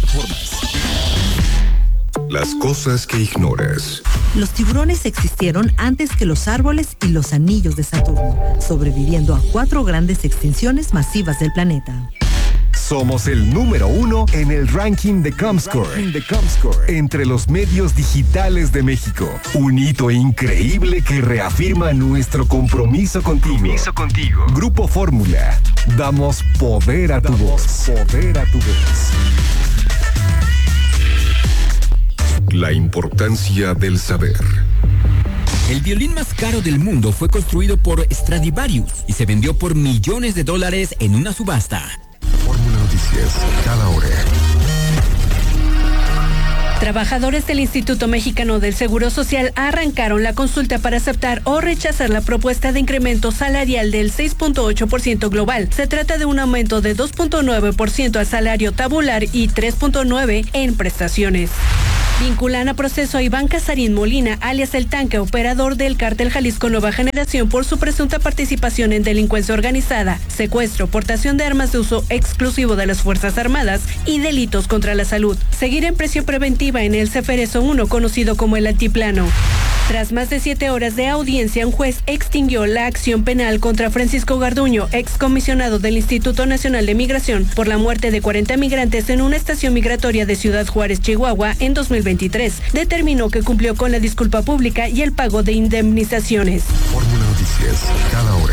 Las cosas que ignoras. Los tiburones existieron antes que los árboles y los anillos de Saturno, sobreviviendo a cuatro grandes extinciones masivas del planeta. Somos el número uno en el ranking de Comscore, de Comscore entre los medios digitales de México. Un hito increíble que reafirma nuestro compromiso contigo. Compromiso contigo. Grupo Fórmula. Damos poder a tu voz. Poder a tu voz. La importancia del saber. El violín más caro del mundo fue construido por Stradivarius y se vendió por millones de dólares en una subasta. Fórmula Noticias, cada hora. Trabajadores del Instituto Mexicano del Seguro Social arrancaron la consulta para aceptar o rechazar la propuesta de incremento salarial del seis punto ocho por ciento global. Se trata de un aumento de dos punto nueve por ciento al salario tabular y tres punto nueve por ciento en prestaciones. Vinculan a proceso a Iván Casarín Molina, alias El Tanque, operador del Cártel Jalisco Nueva Generación, por su presunta participación en delincuencia organizada, secuestro, portación de armas de uso exclusivo de las Fuerzas Armadas y delitos contra la salud. Seguir en prisión preventiva en el Ceferezo uno, conocido como el Altiplano. Tras más de siete horas de audiencia, un juez extinguió la acción penal contra Francisco Garduño, excomisionado del Instituto Nacional de Migración, por la muerte de cuarenta migrantes en una estación migratoria de Ciudad Juárez, Chihuahua, en dos mil veintitrés. Determinó que cumplió con la disculpa pública y el pago de indemnizaciones. Fórmula Noticias, cada hora.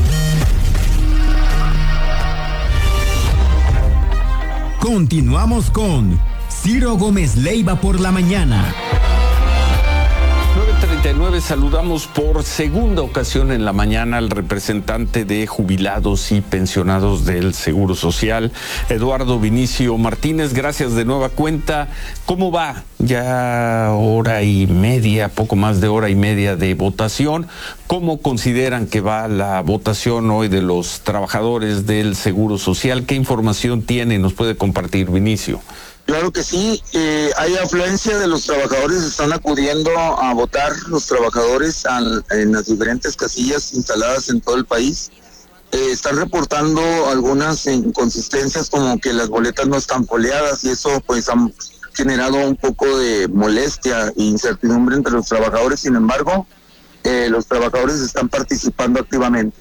Continuamos con Ciro Gómez Leiva por la mañana. nueve treinta y nueve, saludamos por segunda ocasión en la mañana al representante de jubilados y pensionados del Seguro Social, Eduardo Vinicio Martínez. Gracias de nueva cuenta. ¿Cómo va? Ya hora y media, poco más de hora y media de votación. ¿Cómo consideran que va la votación hoy de los trabajadores del Seguro Social? ¿Qué información tiene? ¿Nos puede compartir, Vinicio? Claro que sí, eh, hay afluencia de los trabajadores, están acudiendo a votar los trabajadores al, en las diferentes casillas instaladas en todo el país. Eh, están reportando algunas inconsistencias, como que las boletas no están foliadas, y eso pues ha generado un poco de molestia e incertidumbre entre los trabajadores. Sin embargo, eh, los trabajadores están participando activamente.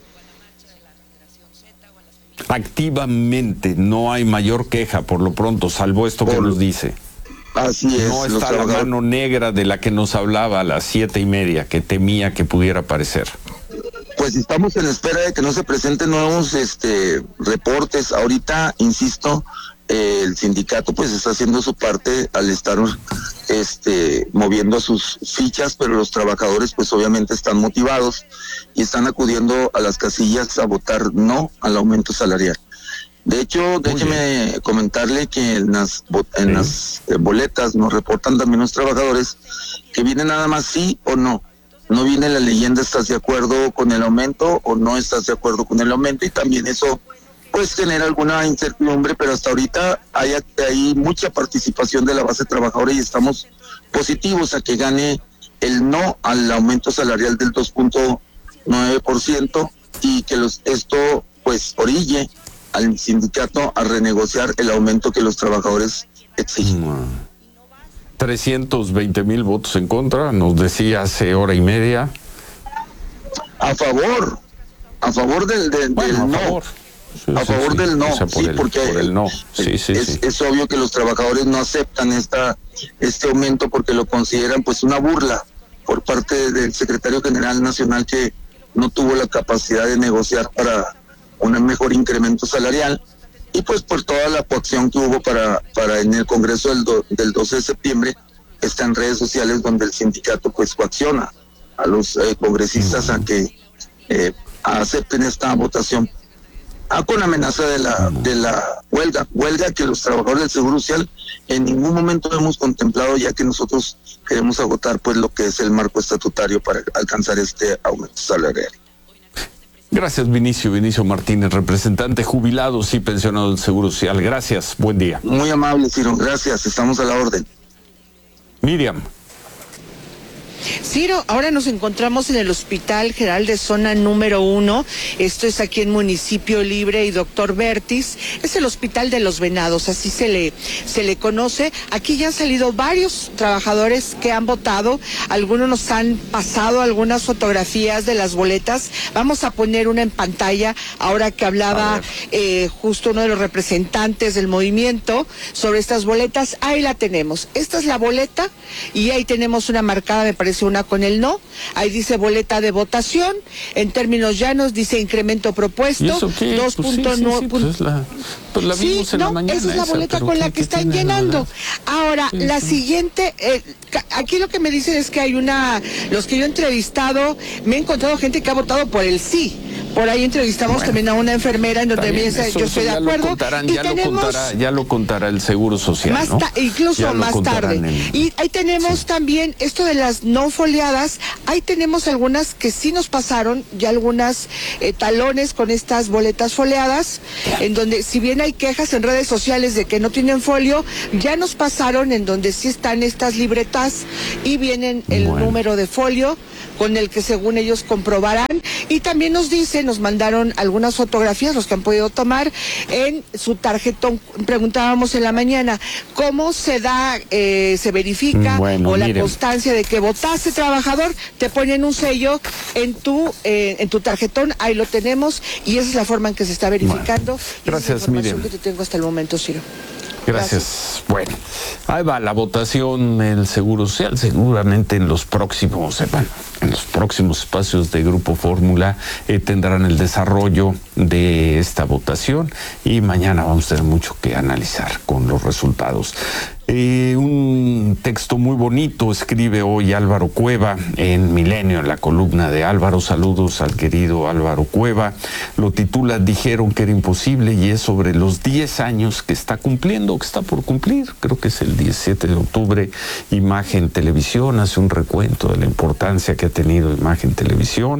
Activamente, no hay mayor queja por lo pronto, salvo esto que nos dice. Así es. No está la mano negra de la que nos hablaba a las siete y media, que temía que pudiera aparecer. Pues estamos en espera de que no se presenten nuevos este reportes. Ahorita, insisto, eh, el sindicato pues está haciendo su parte al estar este moviendo sus fichas, pero los trabajadores pues obviamente están motivados y están acudiendo a las casillas a votar no al aumento salarial. De hecho, déjeme comentarle que en las, en las eh, boletas nos reportan también los trabajadores que viene nada más sí o no. No viene la leyenda, ¿estás de acuerdo con el aumento o no estás de acuerdo con el aumento? Y también eso pues genera alguna incertidumbre, pero hasta ahorita hay, hay mucha participación de la base trabajadora y estamos positivos a que gane el no al aumento salarial del dos punto nueve por ciento y que los, esto pues orille al sindicato a renegociar el aumento que los trabajadores exigen. trescientos veinte mil votos en contra, nos decía hace hora y media. A favor, a favor del, del, bueno, del a no. Favor. Sí, a sí, favor sí. del no, o sea, por sí, el, porque por el no. Sí, sí, es, sí. es obvio que los trabajadores no aceptan esta este aumento porque lo consideran pues una burla por parte del secretario general nacional, que no tuvo la capacidad de negociar para un mejor incremento salarial, y pues por toda la coacción que hubo para para en el Congreso del, do, del doce de septiembre. Está en redes sociales donde el sindicato pues coacciona a los eh, congresistas a que eh, acepten esta votación, ah, con amenaza de la de la huelga, huelga que los trabajadores del Seguro Social en ningún momento hemos contemplado, ya que nosotros queremos agotar pues lo que es el marco estatutario para alcanzar este aumento salarial. Gracias, Vinicio, Vinicio Martínez, representante jubilados y pensionados del Seguro Social. Gracias, buen día. Muy amable, Ciro, gracias, estamos a la orden. Miriam. Ciro, ahora nos encontramos en el Hospital General de Zona número uno, esto es aquí en Municipio Libre y Doctor Vertis, es el Hospital de los Venados, así se le, se le conoce. Aquí ya han salido varios trabajadores que han votado, algunos nos han pasado algunas fotografías de las boletas, vamos a poner una en pantalla ahora que hablaba eh, justo uno de los representantes del movimiento sobre estas boletas. Ahí la tenemos, esta es la boleta y ahí tenemos una marcada, me parece se una con el no. Ahí dice boleta de votación. En términos llanos dice incremento propuesto. ¿Y eso qué? dos punto nueve. Pues sí, sí, sí, pues es la, pues la vimos sí, en no, la mañana. esa es la esa, boleta con la que están llenando. Ahora, sí, la sí. siguiente, eh, aquí lo que me dicen es que hay una, los que yo he entrevistado, me he encontrado gente que ha votado por el sí. Por ahí entrevistamos bueno, también a una enfermera en donde bien, me dice, yo estoy de acuerdo. Lo contarán, y ya, tenemos, lo contará, ya lo contará el Seguro Social, más ¿no? Incluso ya más tarde. En... Y ahí tenemos sí. también esto de las no foliadas. Ahí tenemos algunas que sí nos pasaron, ya algunas eh, talones con estas boletas foliadas, en donde si bien hay quejas en redes sociales de que no tienen folio, ya nos pasaron en donde sí están estas libretas y vienen el bueno. número de folio con el que según ellos comprobarán. Y también nos dicen, nos mandaron algunas fotografías, los que han podido tomar, en su tarjetón. Preguntábamos en la mañana, ¿cómo se da, eh, se verifica bueno, o la miren. constancia de que votaste, trabajador? Te ponen un sello en tu eh, en tu tarjetón, ahí lo tenemos, y esa es la forma en que se está verificando. Bueno, gracias, y esa es la información Miriam. que te tengo hasta el momento, Ciro. Gracias. Gracias. Bueno, ahí va la votación del Seguro Social. Seguramente en los próximos, eh, bueno, en los próximos espacios de Grupo Fórmula eh, tendrán el desarrollo de esta votación y mañana vamos a tener mucho que analizar con los resultados. Eh, un texto muy bonito escribe hoy Álvaro Cueva en Milenio, en la columna de Álvaro. Saludos al querido Álvaro Cueva. Lo titula Dijeron que era imposible y es sobre los diez años que está cumpliendo, que está por cumplir. Creo que es el diecisiete de octubre. Imagen Televisión hace un recuento de la importancia que ha tenido Imagen Televisión.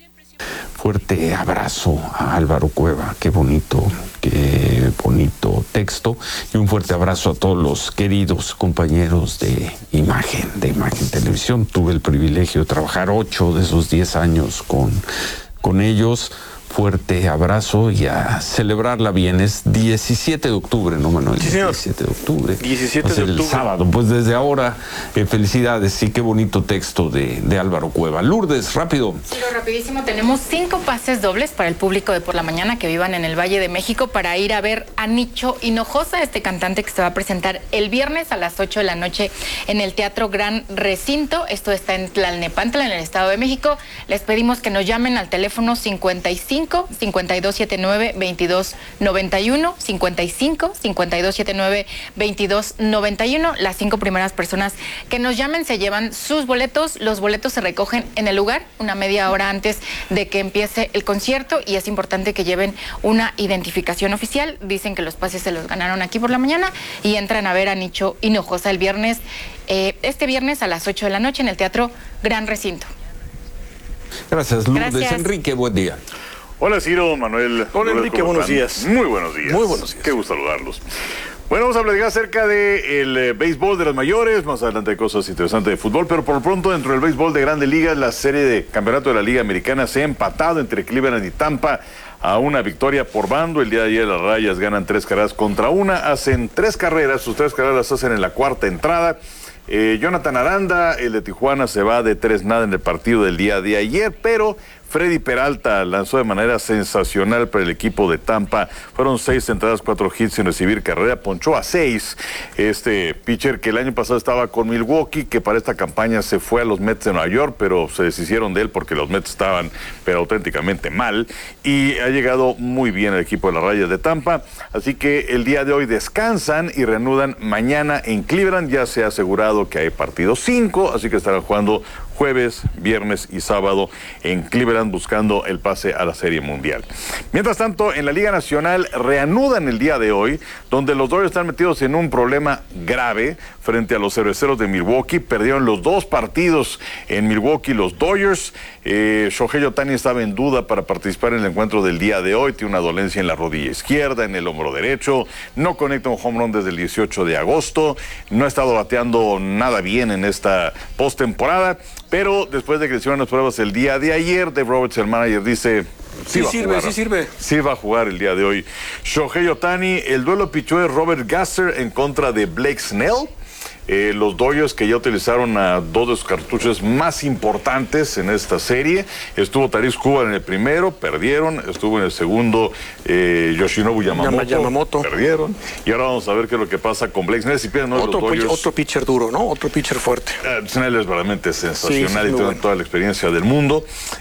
Fuerte abrazo a Álvaro Cueva, qué bonito, qué bonito texto, y un fuerte abrazo a todos los queridos compañeros de Imagen, de Imagen Televisión. Tuve el privilegio de trabajar ocho de esos diez años con, con ellos. Fuerte abrazo y a celebrarla bien. Es diecisiete de octubre, ¿no, Manuel? Sí, señor. diecisiete de octubre. diecisiete de octubre. El sábado. Pues desde ahora, eh, felicidades. Sí, qué bonito texto de, de Álvaro Cueva. Lourdes, rápido. Sí, rapidísimo. Tenemos cinco pases dobles para el público de por la mañana que vivan en el Valle de México para ir a ver a Nicho Hinojosa, este cantante que se va a presentar el viernes a las ocho de la noche en el Teatro Gran Recinto. Esto está en Tlalnepantla, en el Estado de México. Les pedimos que nos llamen al teléfono cincuenta y cinco, cincuenta y dos setenta y nueve, veintidós noventa y uno, cincuenta y cinco, cincuenta y dos setenta y nueve, veintidós noventa y uno. Las cinco primeras personas que nos llamen se llevan sus boletos. Los boletos se recogen en el lugar una media hora antes de que empiece el concierto y es importante que lleven una identificación oficial. Dicen que los pases se los ganaron aquí por la mañana y entran a ver a Nicho Hinojosa el viernes, eh, este viernes a las ocho de la noche en el Teatro Gran Recinto. Gracias, Lourdes. Gracias. Enrique, buen día. Hola, Ciro, Manuel. Hola, Enrique, buenos días. Muy buenos días. Muy buenos días. Qué gusto saludarlos. Bueno, vamos a platicar acerca del de eh, béisbol de las mayores, más adelante hay cosas interesantes de fútbol, pero por lo pronto dentro del béisbol de Grandes Ligas, la serie de campeonato de la Liga Americana se ha empatado entre Cleveland y Tampa a una victoria por bando. El día de ayer las Rayas ganan tres carreras contra una, hacen tres carreras, sus tres carreras las hacen en la cuarta entrada. Eh, Jonathan Aranda, el de Tijuana, se va de tres nada en el partido del día de ayer, pero Freddy Peralta lanzó de manera sensacional para el equipo de Tampa. Fueron seis entradas, cuatro hits sin recibir carrera. Ponchó a seis. Este pitcher que el año pasado estaba con Milwaukee, que para esta campaña se fue a los Mets de Nueva York, pero se deshicieron de él porque los Mets estaban pero auténticamente mal. Y ha llegado muy bien el equipo de las Rayas de Tampa. Así que el día de hoy descansan y reanudan mañana en Cleveland. Ya se ha asegurado que hay partido cinco, así que estarán jugando jueves, viernes y sábado en Cleveland buscando el pase a la Serie Mundial. Mientras tanto, en la Liga Nacional reanudan el día de hoy, donde los Dodgers están metidos en un problema grave frente a los Cerveceros de Milwaukee. Perdieron los dos partidos en Milwaukee los Dodgers. Eh, Shohei Ohtani estaba en duda para participar en el encuentro del día de hoy. Tiene una dolencia en la rodilla izquierda, en el hombro derecho. No conecta un home run desde el dieciocho de agosto. No ha estado bateando nada bien en esta postemporada. Pero después de que le hicieron las pruebas el día de ayer, Dave Roberts, el manager, dice... Sí, sí sirve, sí sirve. Sí va a jugar el día de hoy. Shohei Ohtani, el duelo pichó de Robert Gasser en contra de Blake Snell. Eh, los Dodgers, que ya utilizaron a dos de sus cartuchos más importantes en esta serie. Estuvo Tarik Skubal en el primero, perdieron. Estuvo en el segundo eh, Yoshinobu Yamamoto, Yamamoto, perdieron. Y ahora vamos a ver qué es lo que pasa con Blake Snell. Si pierden ¿no? otro, los Dodgers, otro pitcher duro, ¿no? Otro pitcher fuerte. Uh, Snell es realmente sensacional, sí, sí, y tiene bueno. toda la experiencia del mundo.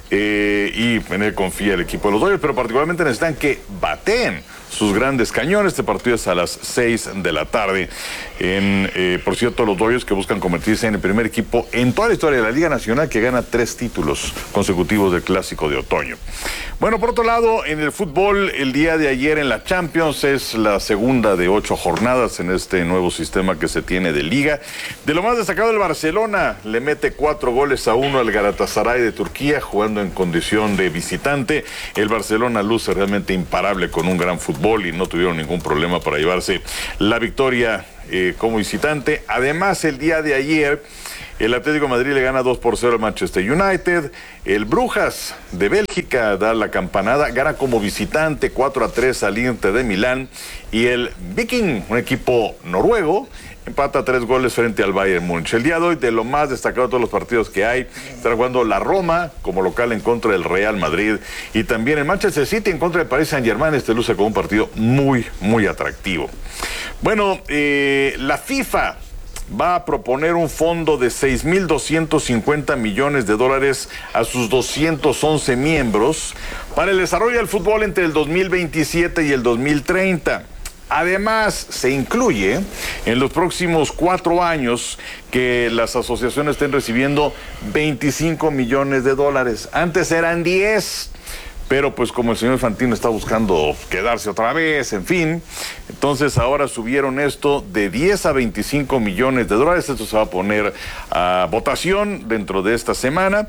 Eh, y en él confía el equipo de los Dodgers, pero particularmente necesitan que baten sus grandes cañones. Este partido es a las seis de la tarde. En, eh, por cierto, los Dodgers que buscan convertirse en el primer equipo en toda la historia de la Liga Nacional que gana tres títulos consecutivos del Clásico de Otoño. Bueno, por otro lado, en el fútbol, el día de ayer en la Champions es la segunda de ocho jornadas en este nuevo sistema que se tiene de Liga. De lo más destacado, el Barcelona le mete cuatro goles a uno al Galatasaray de Turquía, jugando en condición de visitante. El Barcelona luce realmente imparable con un gran fútbol y no tuvieron ningún problema para llevarse la victoria eh, como visitante. Además, el día de ayer el Atlético de Madrid le gana dos por cero al Manchester United. El Brujas de Bélgica da la campanada, gana como visitante cuatro a tres al Inter de Milán. Y el Viking, un equipo noruego, empata tres goles frente al Bayern Múnich. El día de hoy, de lo más destacado de todos los partidos que hay, está jugando la Roma como local en contra del Real Madrid, y también el Manchester City en contra del Paris Saint-Germain. Este luce como un partido muy, muy atractivo. Bueno, eh, la FIFA va a proponer un fondo de seis mil doscientos cincuenta millones de dólares a sus doscientos once miembros para el desarrollo del fútbol entre el dos mil veintisiete y el dos mil treinta. Además, se incluye en los próximos cuatro años que las asociaciones estén recibiendo veinticinco millones de dólares. Antes eran diez, pero pues como el señor Infantino está buscando quedarse otra vez, en fin, entonces ahora subieron esto de diez a veinticinco millones de dólares. Esto se va a poner a votación dentro de esta semana,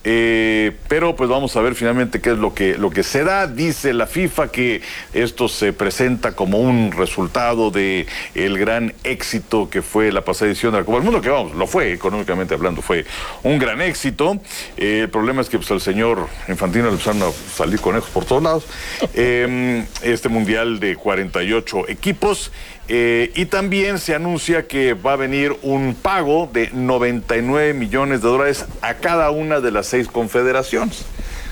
eh, pero pues vamos a ver finalmente qué es lo que, lo que se da. Dice la FIFA que esto se presenta como un resultado de el gran éxito que fue la pasada edición de la Copa del Mundo, que vamos, lo fue, económicamente hablando, fue un gran éxito. Eh, el problema es que pues al señor Infantino le empezaron a salir conejos por todos lados. Eh, este mundial de cuarenta y ocho equipos, eh, y también se anuncia que va a venir un pago de noventa y nueve millones de dólares a cada una de las seis confederaciones.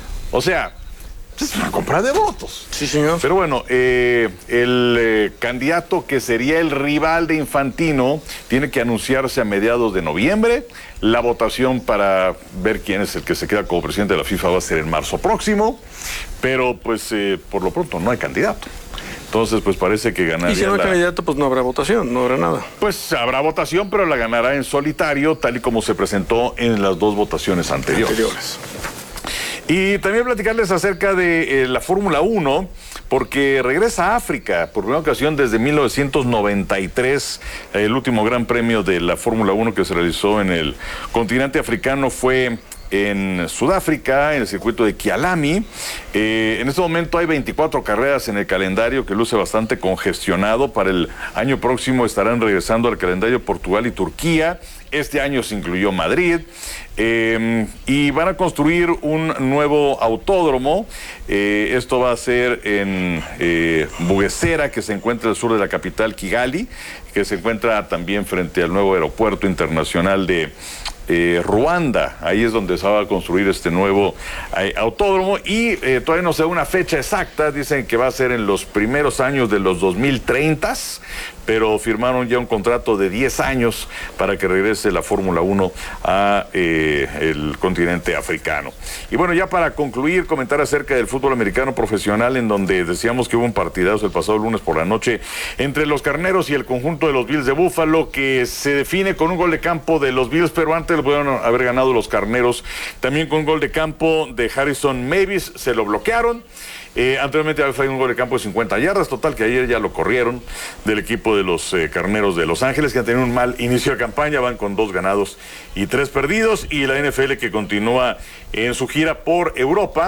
O sea, es una compra de votos. Sí, señor. Pero bueno, eh, el eh, candidato que sería el rival de Infantino tiene que anunciarse a mediados de noviembre. La votación para ver quién es el que se queda como presidente de la FIFA va a ser en marzo próximo. Pero pues eh, por lo pronto no hay candidato. Entonces, pues parece que ganaría. Y si no hay la... candidato, pues no habrá votación, no habrá nada. Pues habrá votación, pero la ganará en solitario, tal y como se presentó en las dos votaciones anteriores. anteriores. Y también platicarles acerca de eh, la Fórmula uno, porque regresa a África por primera ocasión desde mil novecientos noventa y tres. El último gran premio de la Fórmula uno que se realizó en el continente africano fue en Sudáfrica, en el circuito de Kialami. Eh, en este momento hay veinticuatro carreras en el calendario, que luce bastante congestionado. Para el año próximo estarán regresando al calendario Portugal y Turquía. Este año se incluyó Madrid. Eh, y van a construir un nuevo autódromo. Eh, esto va a ser en eh, Bugesera, que se encuentra al sur de la capital Kigali, que se encuentra también frente al nuevo aeropuerto internacional de Eh, Ruanda. Ahí es donde se va a construir este nuevo eh, autódromo, y eh, todavía no se da una fecha exacta. Dicen que va a ser en los primeros años de los dos mil treinta, pero firmaron ya un contrato de diez años para que regrese la Fórmula uno a eh, el continente africano. Y bueno, ya para concluir, comentar acerca del fútbol americano profesional, en donde decíamos que hubo un partidazo el pasado lunes por la noche entre los Carneros y el conjunto de los Bills de Buffalo, que se define con un gol de campo de los Bills, pero antes lo pudieron haber ganado los Carneros, también con un gol de campo de Harrison Mavis. Se lo bloquearon. Eh, anteriormente había fallado un gol de campo de cincuenta yardas, total que ayer ya lo corrieron del equipo de los eh, Carneros de Los Ángeles, que han tenido un mal inicio de campaña. Van con dos ganados y tres perdidos. Y la N F L, que continúa en su gira por Europa,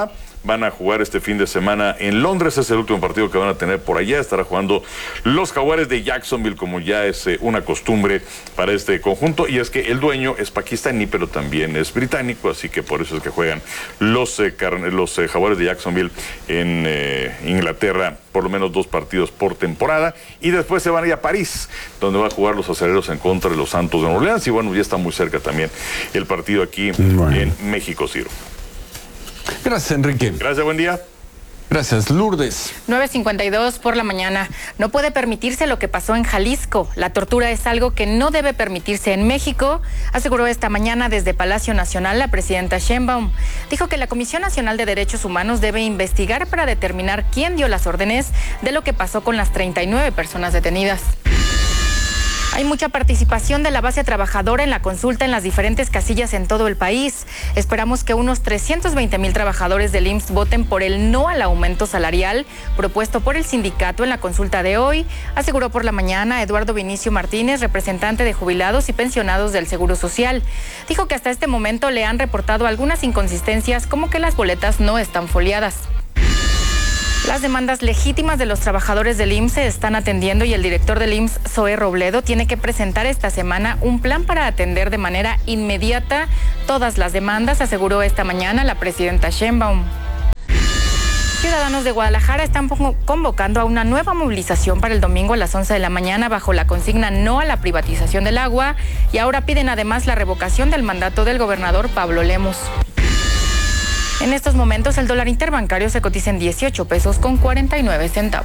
van a jugar este fin de semana en Londres. Es el último partido que van a tener por allá. Estará jugando los Jaguares de Jacksonville, como ya es eh, una costumbre para este conjunto. Y es que el dueño es pakistaní, pero también es británico, así que por eso es que juegan los, eh, los eh, Jaguares de Jacksonville en eh, Inglaterra, por lo menos dos partidos por temporada, y después se van a ir a París, donde va a jugar los acereros en contra de los Santos de Nueva Orleans, y bueno, ya está muy cerca también el partido aquí bueno. en México, Ciro. Gracias, Enrique. Gracias, buen día. Gracias, Lourdes. nueve cincuenta y dos por la mañana. No puede permitirse lo que pasó en Jalisco. La tortura es algo que no debe permitirse en México, aseguró esta mañana desde Palacio Nacional la presidenta Sheinbaum. Dijo que la Comisión Nacional de Derechos Humanos debe investigar para determinar quién dio las órdenes de lo que pasó con las treinta y nueve personas detenidas. Hay mucha participación de la base trabajadora en la consulta en las diferentes casillas en todo el país. Esperamos que unos trescientos veinte mil trabajadores del I M S S voten por el no al aumento salarial propuesto por el sindicato en la consulta de hoy, aseguró por la mañana Eduardo Vinicio Martínez, representante de jubilados y pensionados del Seguro Social. Dijo que hasta este momento le han reportado algunas inconsistencias, como que las boletas no están foliadas. Las demandas legítimas de los trabajadores del I M S S se están atendiendo y el director del I M S S, Zoé Robledo, tiene que presentar esta semana un plan para atender de manera inmediata todas las demandas, aseguró esta mañana la presidenta Sheinbaum. Ciudadanos de Guadalajara están convocando a una nueva movilización para el domingo a las once de la mañana bajo la consigna no a la privatización del agua, y ahora piden además la revocación del mandato del gobernador Pablo Lemos. En estos momentos el dólar interbancario se cotiza en dieciocho pesos con cuarenta y nueve centavos.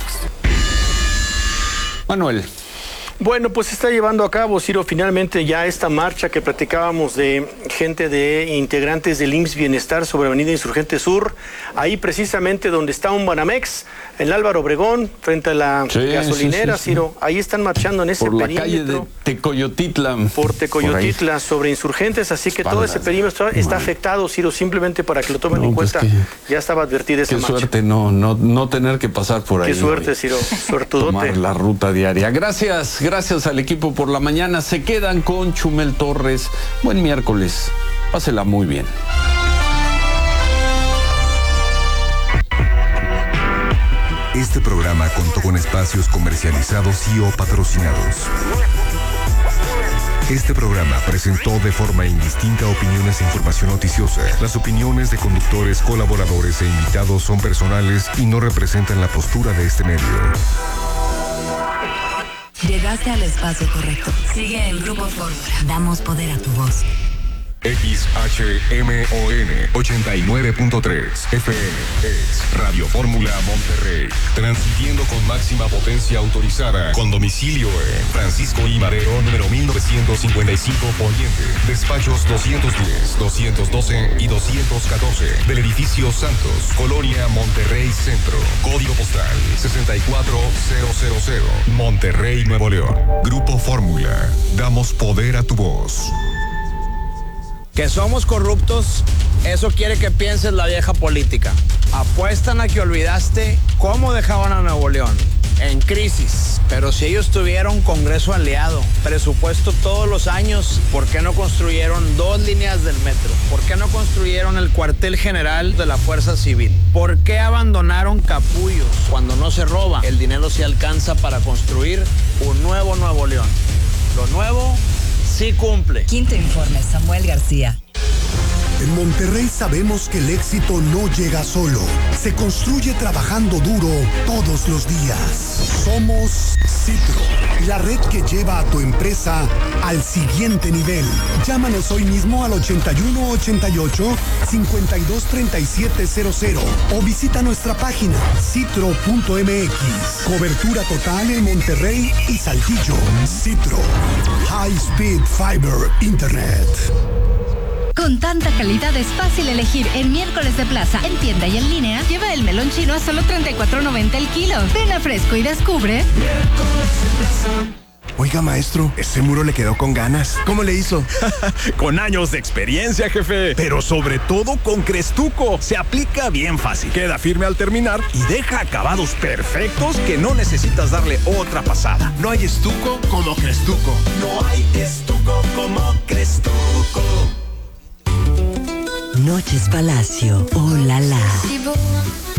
Manuel. Bueno, pues se está llevando a cabo, Ciro, finalmente ya esta marcha que platicábamos de gente de integrantes del I M S S Bienestar sobre Avenida Insurgente Sur, ahí precisamente donde está un Banamex, en Álvaro Obregón, frente a la sí, gasolinera, sí, sí, Ciro, sí. Ahí están marchando en ese por perímetro. Por la calle de Tecoyotitla. Por Tecoyotitla, por sobre Insurgentes, así que Espaldas. todo ese perímetro está Man. afectado, Ciro, simplemente para que lo tomen no, en cuenta, pues que, ya estaba advertida esa qué marcha. Qué suerte no, no, no tener que pasar por ahí. Qué suerte, Ciro, suertudote. Tomar la ruta diaria. Gracias. Gracias al equipo por la mañana. Se quedan con Chumel Torres. Buen miércoles. Pásela muy bien. Este programa contó con espacios comercializados y o patrocinados. Este programa presentó de forma indistinta opiniones e información noticiosa. Las opiniones de conductores, colaboradores e invitados son personales y no representan la postura de este medio. Llegaste al espacio correcto. Sigue el Grupo Fórmula. Damos poder a tu voz. X H M O N ochenta y nueve punto tres F M es Radio Fórmula Monterrey, transmitiendo con máxima potencia autorizada, con domicilio en Francisco I. Madero, número mil novecientos cincuenta y cinco Poniente, despachos doscientos diez, doscientos doce y doscientos catorce, del edificio Santos, Colonia Monterrey Centro, código postal sesenta y cuatro mil, Monterrey, Nuevo León. Grupo Fórmula, damos poder a tu voz. Que somos corruptos, eso quiere que pienses la vieja política. Apuestan a que olvidaste cómo dejaban a Nuevo León, en crisis. Pero si ellos tuvieron Congreso aliado, presupuesto todos los años, ¿por qué no construyeron dos líneas del metro? ¿Por qué no construyeron el cuartel general de la Fuerza Civil? ¿Por qué abandonaron capullos cuando no se roba? El dinero se alcanza para construir un nuevo Nuevo León. Lo nuevo sí cumple. Quinto informe, Samuel García. En Monterrey sabemos que el éxito no llega solo, se construye trabajando duro todos los días. Somos Citro, la red que lleva a tu empresa al siguiente nivel. Llámanos hoy mismo al ochenta y uno ochenta y ocho, cincuenta y dos treinta y siete cero cero o visita nuestra página citro punto m x. Cobertura total en Monterrey y Saltillo. Citro, High Speed Fiber Internet. Con tanta calidad es fácil elegir en miércoles de plaza, en tienda y en línea. Lleva el melón chino a solo treinta y cuatro noventa el kilo. Ven a Fresco y descubre. Oiga, maestro, ese muro le quedó con ganas. ¿Cómo le hizo? Con años de experiencia, jefe. Pero sobre todo con Crestuco. Se aplica bien fácil. Queda firme al terminar y deja acabados perfectos que no necesitas darle otra pasada. No hay estuco como Crestuco. No hay estuco como Crestuco. Noches Palacio, oh la la.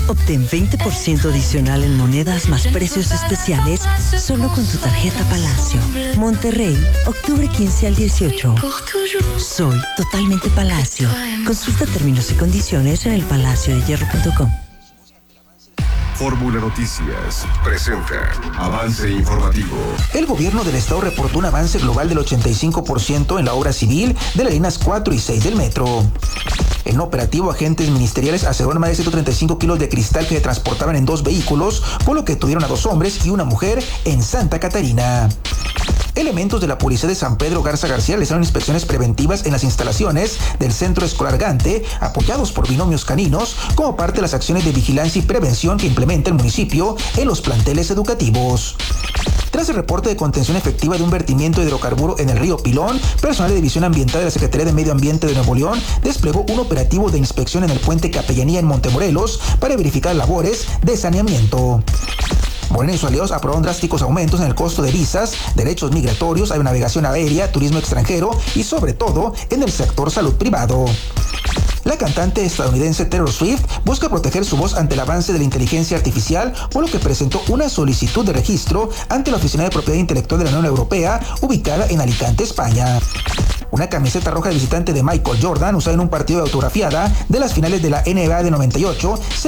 Obtén veinte por ciento adicional en monedas más precios especiales solo con tu tarjeta Palacio. Monterrey, octubre quince al dieciocho. Soy totalmente Palacio. Consulta términos y condiciones en el palacio de hierro punto com. Fórmula Noticias presenta Avance Informativo. El gobierno del estado reportó un avance global del ochenta y cinco por ciento en la obra civil de las líneas cuatro y seis del metro. En un operativo, agentes ministeriales aseguraron más de ciento treinta y cinco kilos de cristal que se transportaban en dos vehículos, por lo que detuvieron a dos hombres y una mujer en Santa Catarina. Elementos de la Policía de San Pedro Garza García realizaron inspecciones preventivas en las instalaciones del Centro Escolar Gante, apoyados por binomios caninos, como parte de las acciones de vigilancia y prevención que implementa el municipio en los planteles educativos. Tras el reporte de contención efectiva de un vertimiento de hidrocarburo en el río Pilón, personal de División Ambiental de la Secretaría de Medio Ambiente de Nuevo León desplegó un operativo de inspección en el puente Capellanía en Montemorelos para verificar labores de saneamiento. Morena y sus aliados aprobaron drásticos aumentos en el costo de visas, derechos migratorios, aeronavegación aérea, turismo extranjero y sobre todo en el sector salud privado. La cantante estadounidense Taylor Swift busca proteger su voz ante el avance de la inteligencia artificial, por lo que presentó una solicitud de registro ante la Oficina de Propiedad Intelectual de la Unión Europea, ubicada en Alicante, España. Una camiseta roja de visitante de Michael Jordan, usada en un partido de autografiada de las finales de la N B A de noventa y ocho, se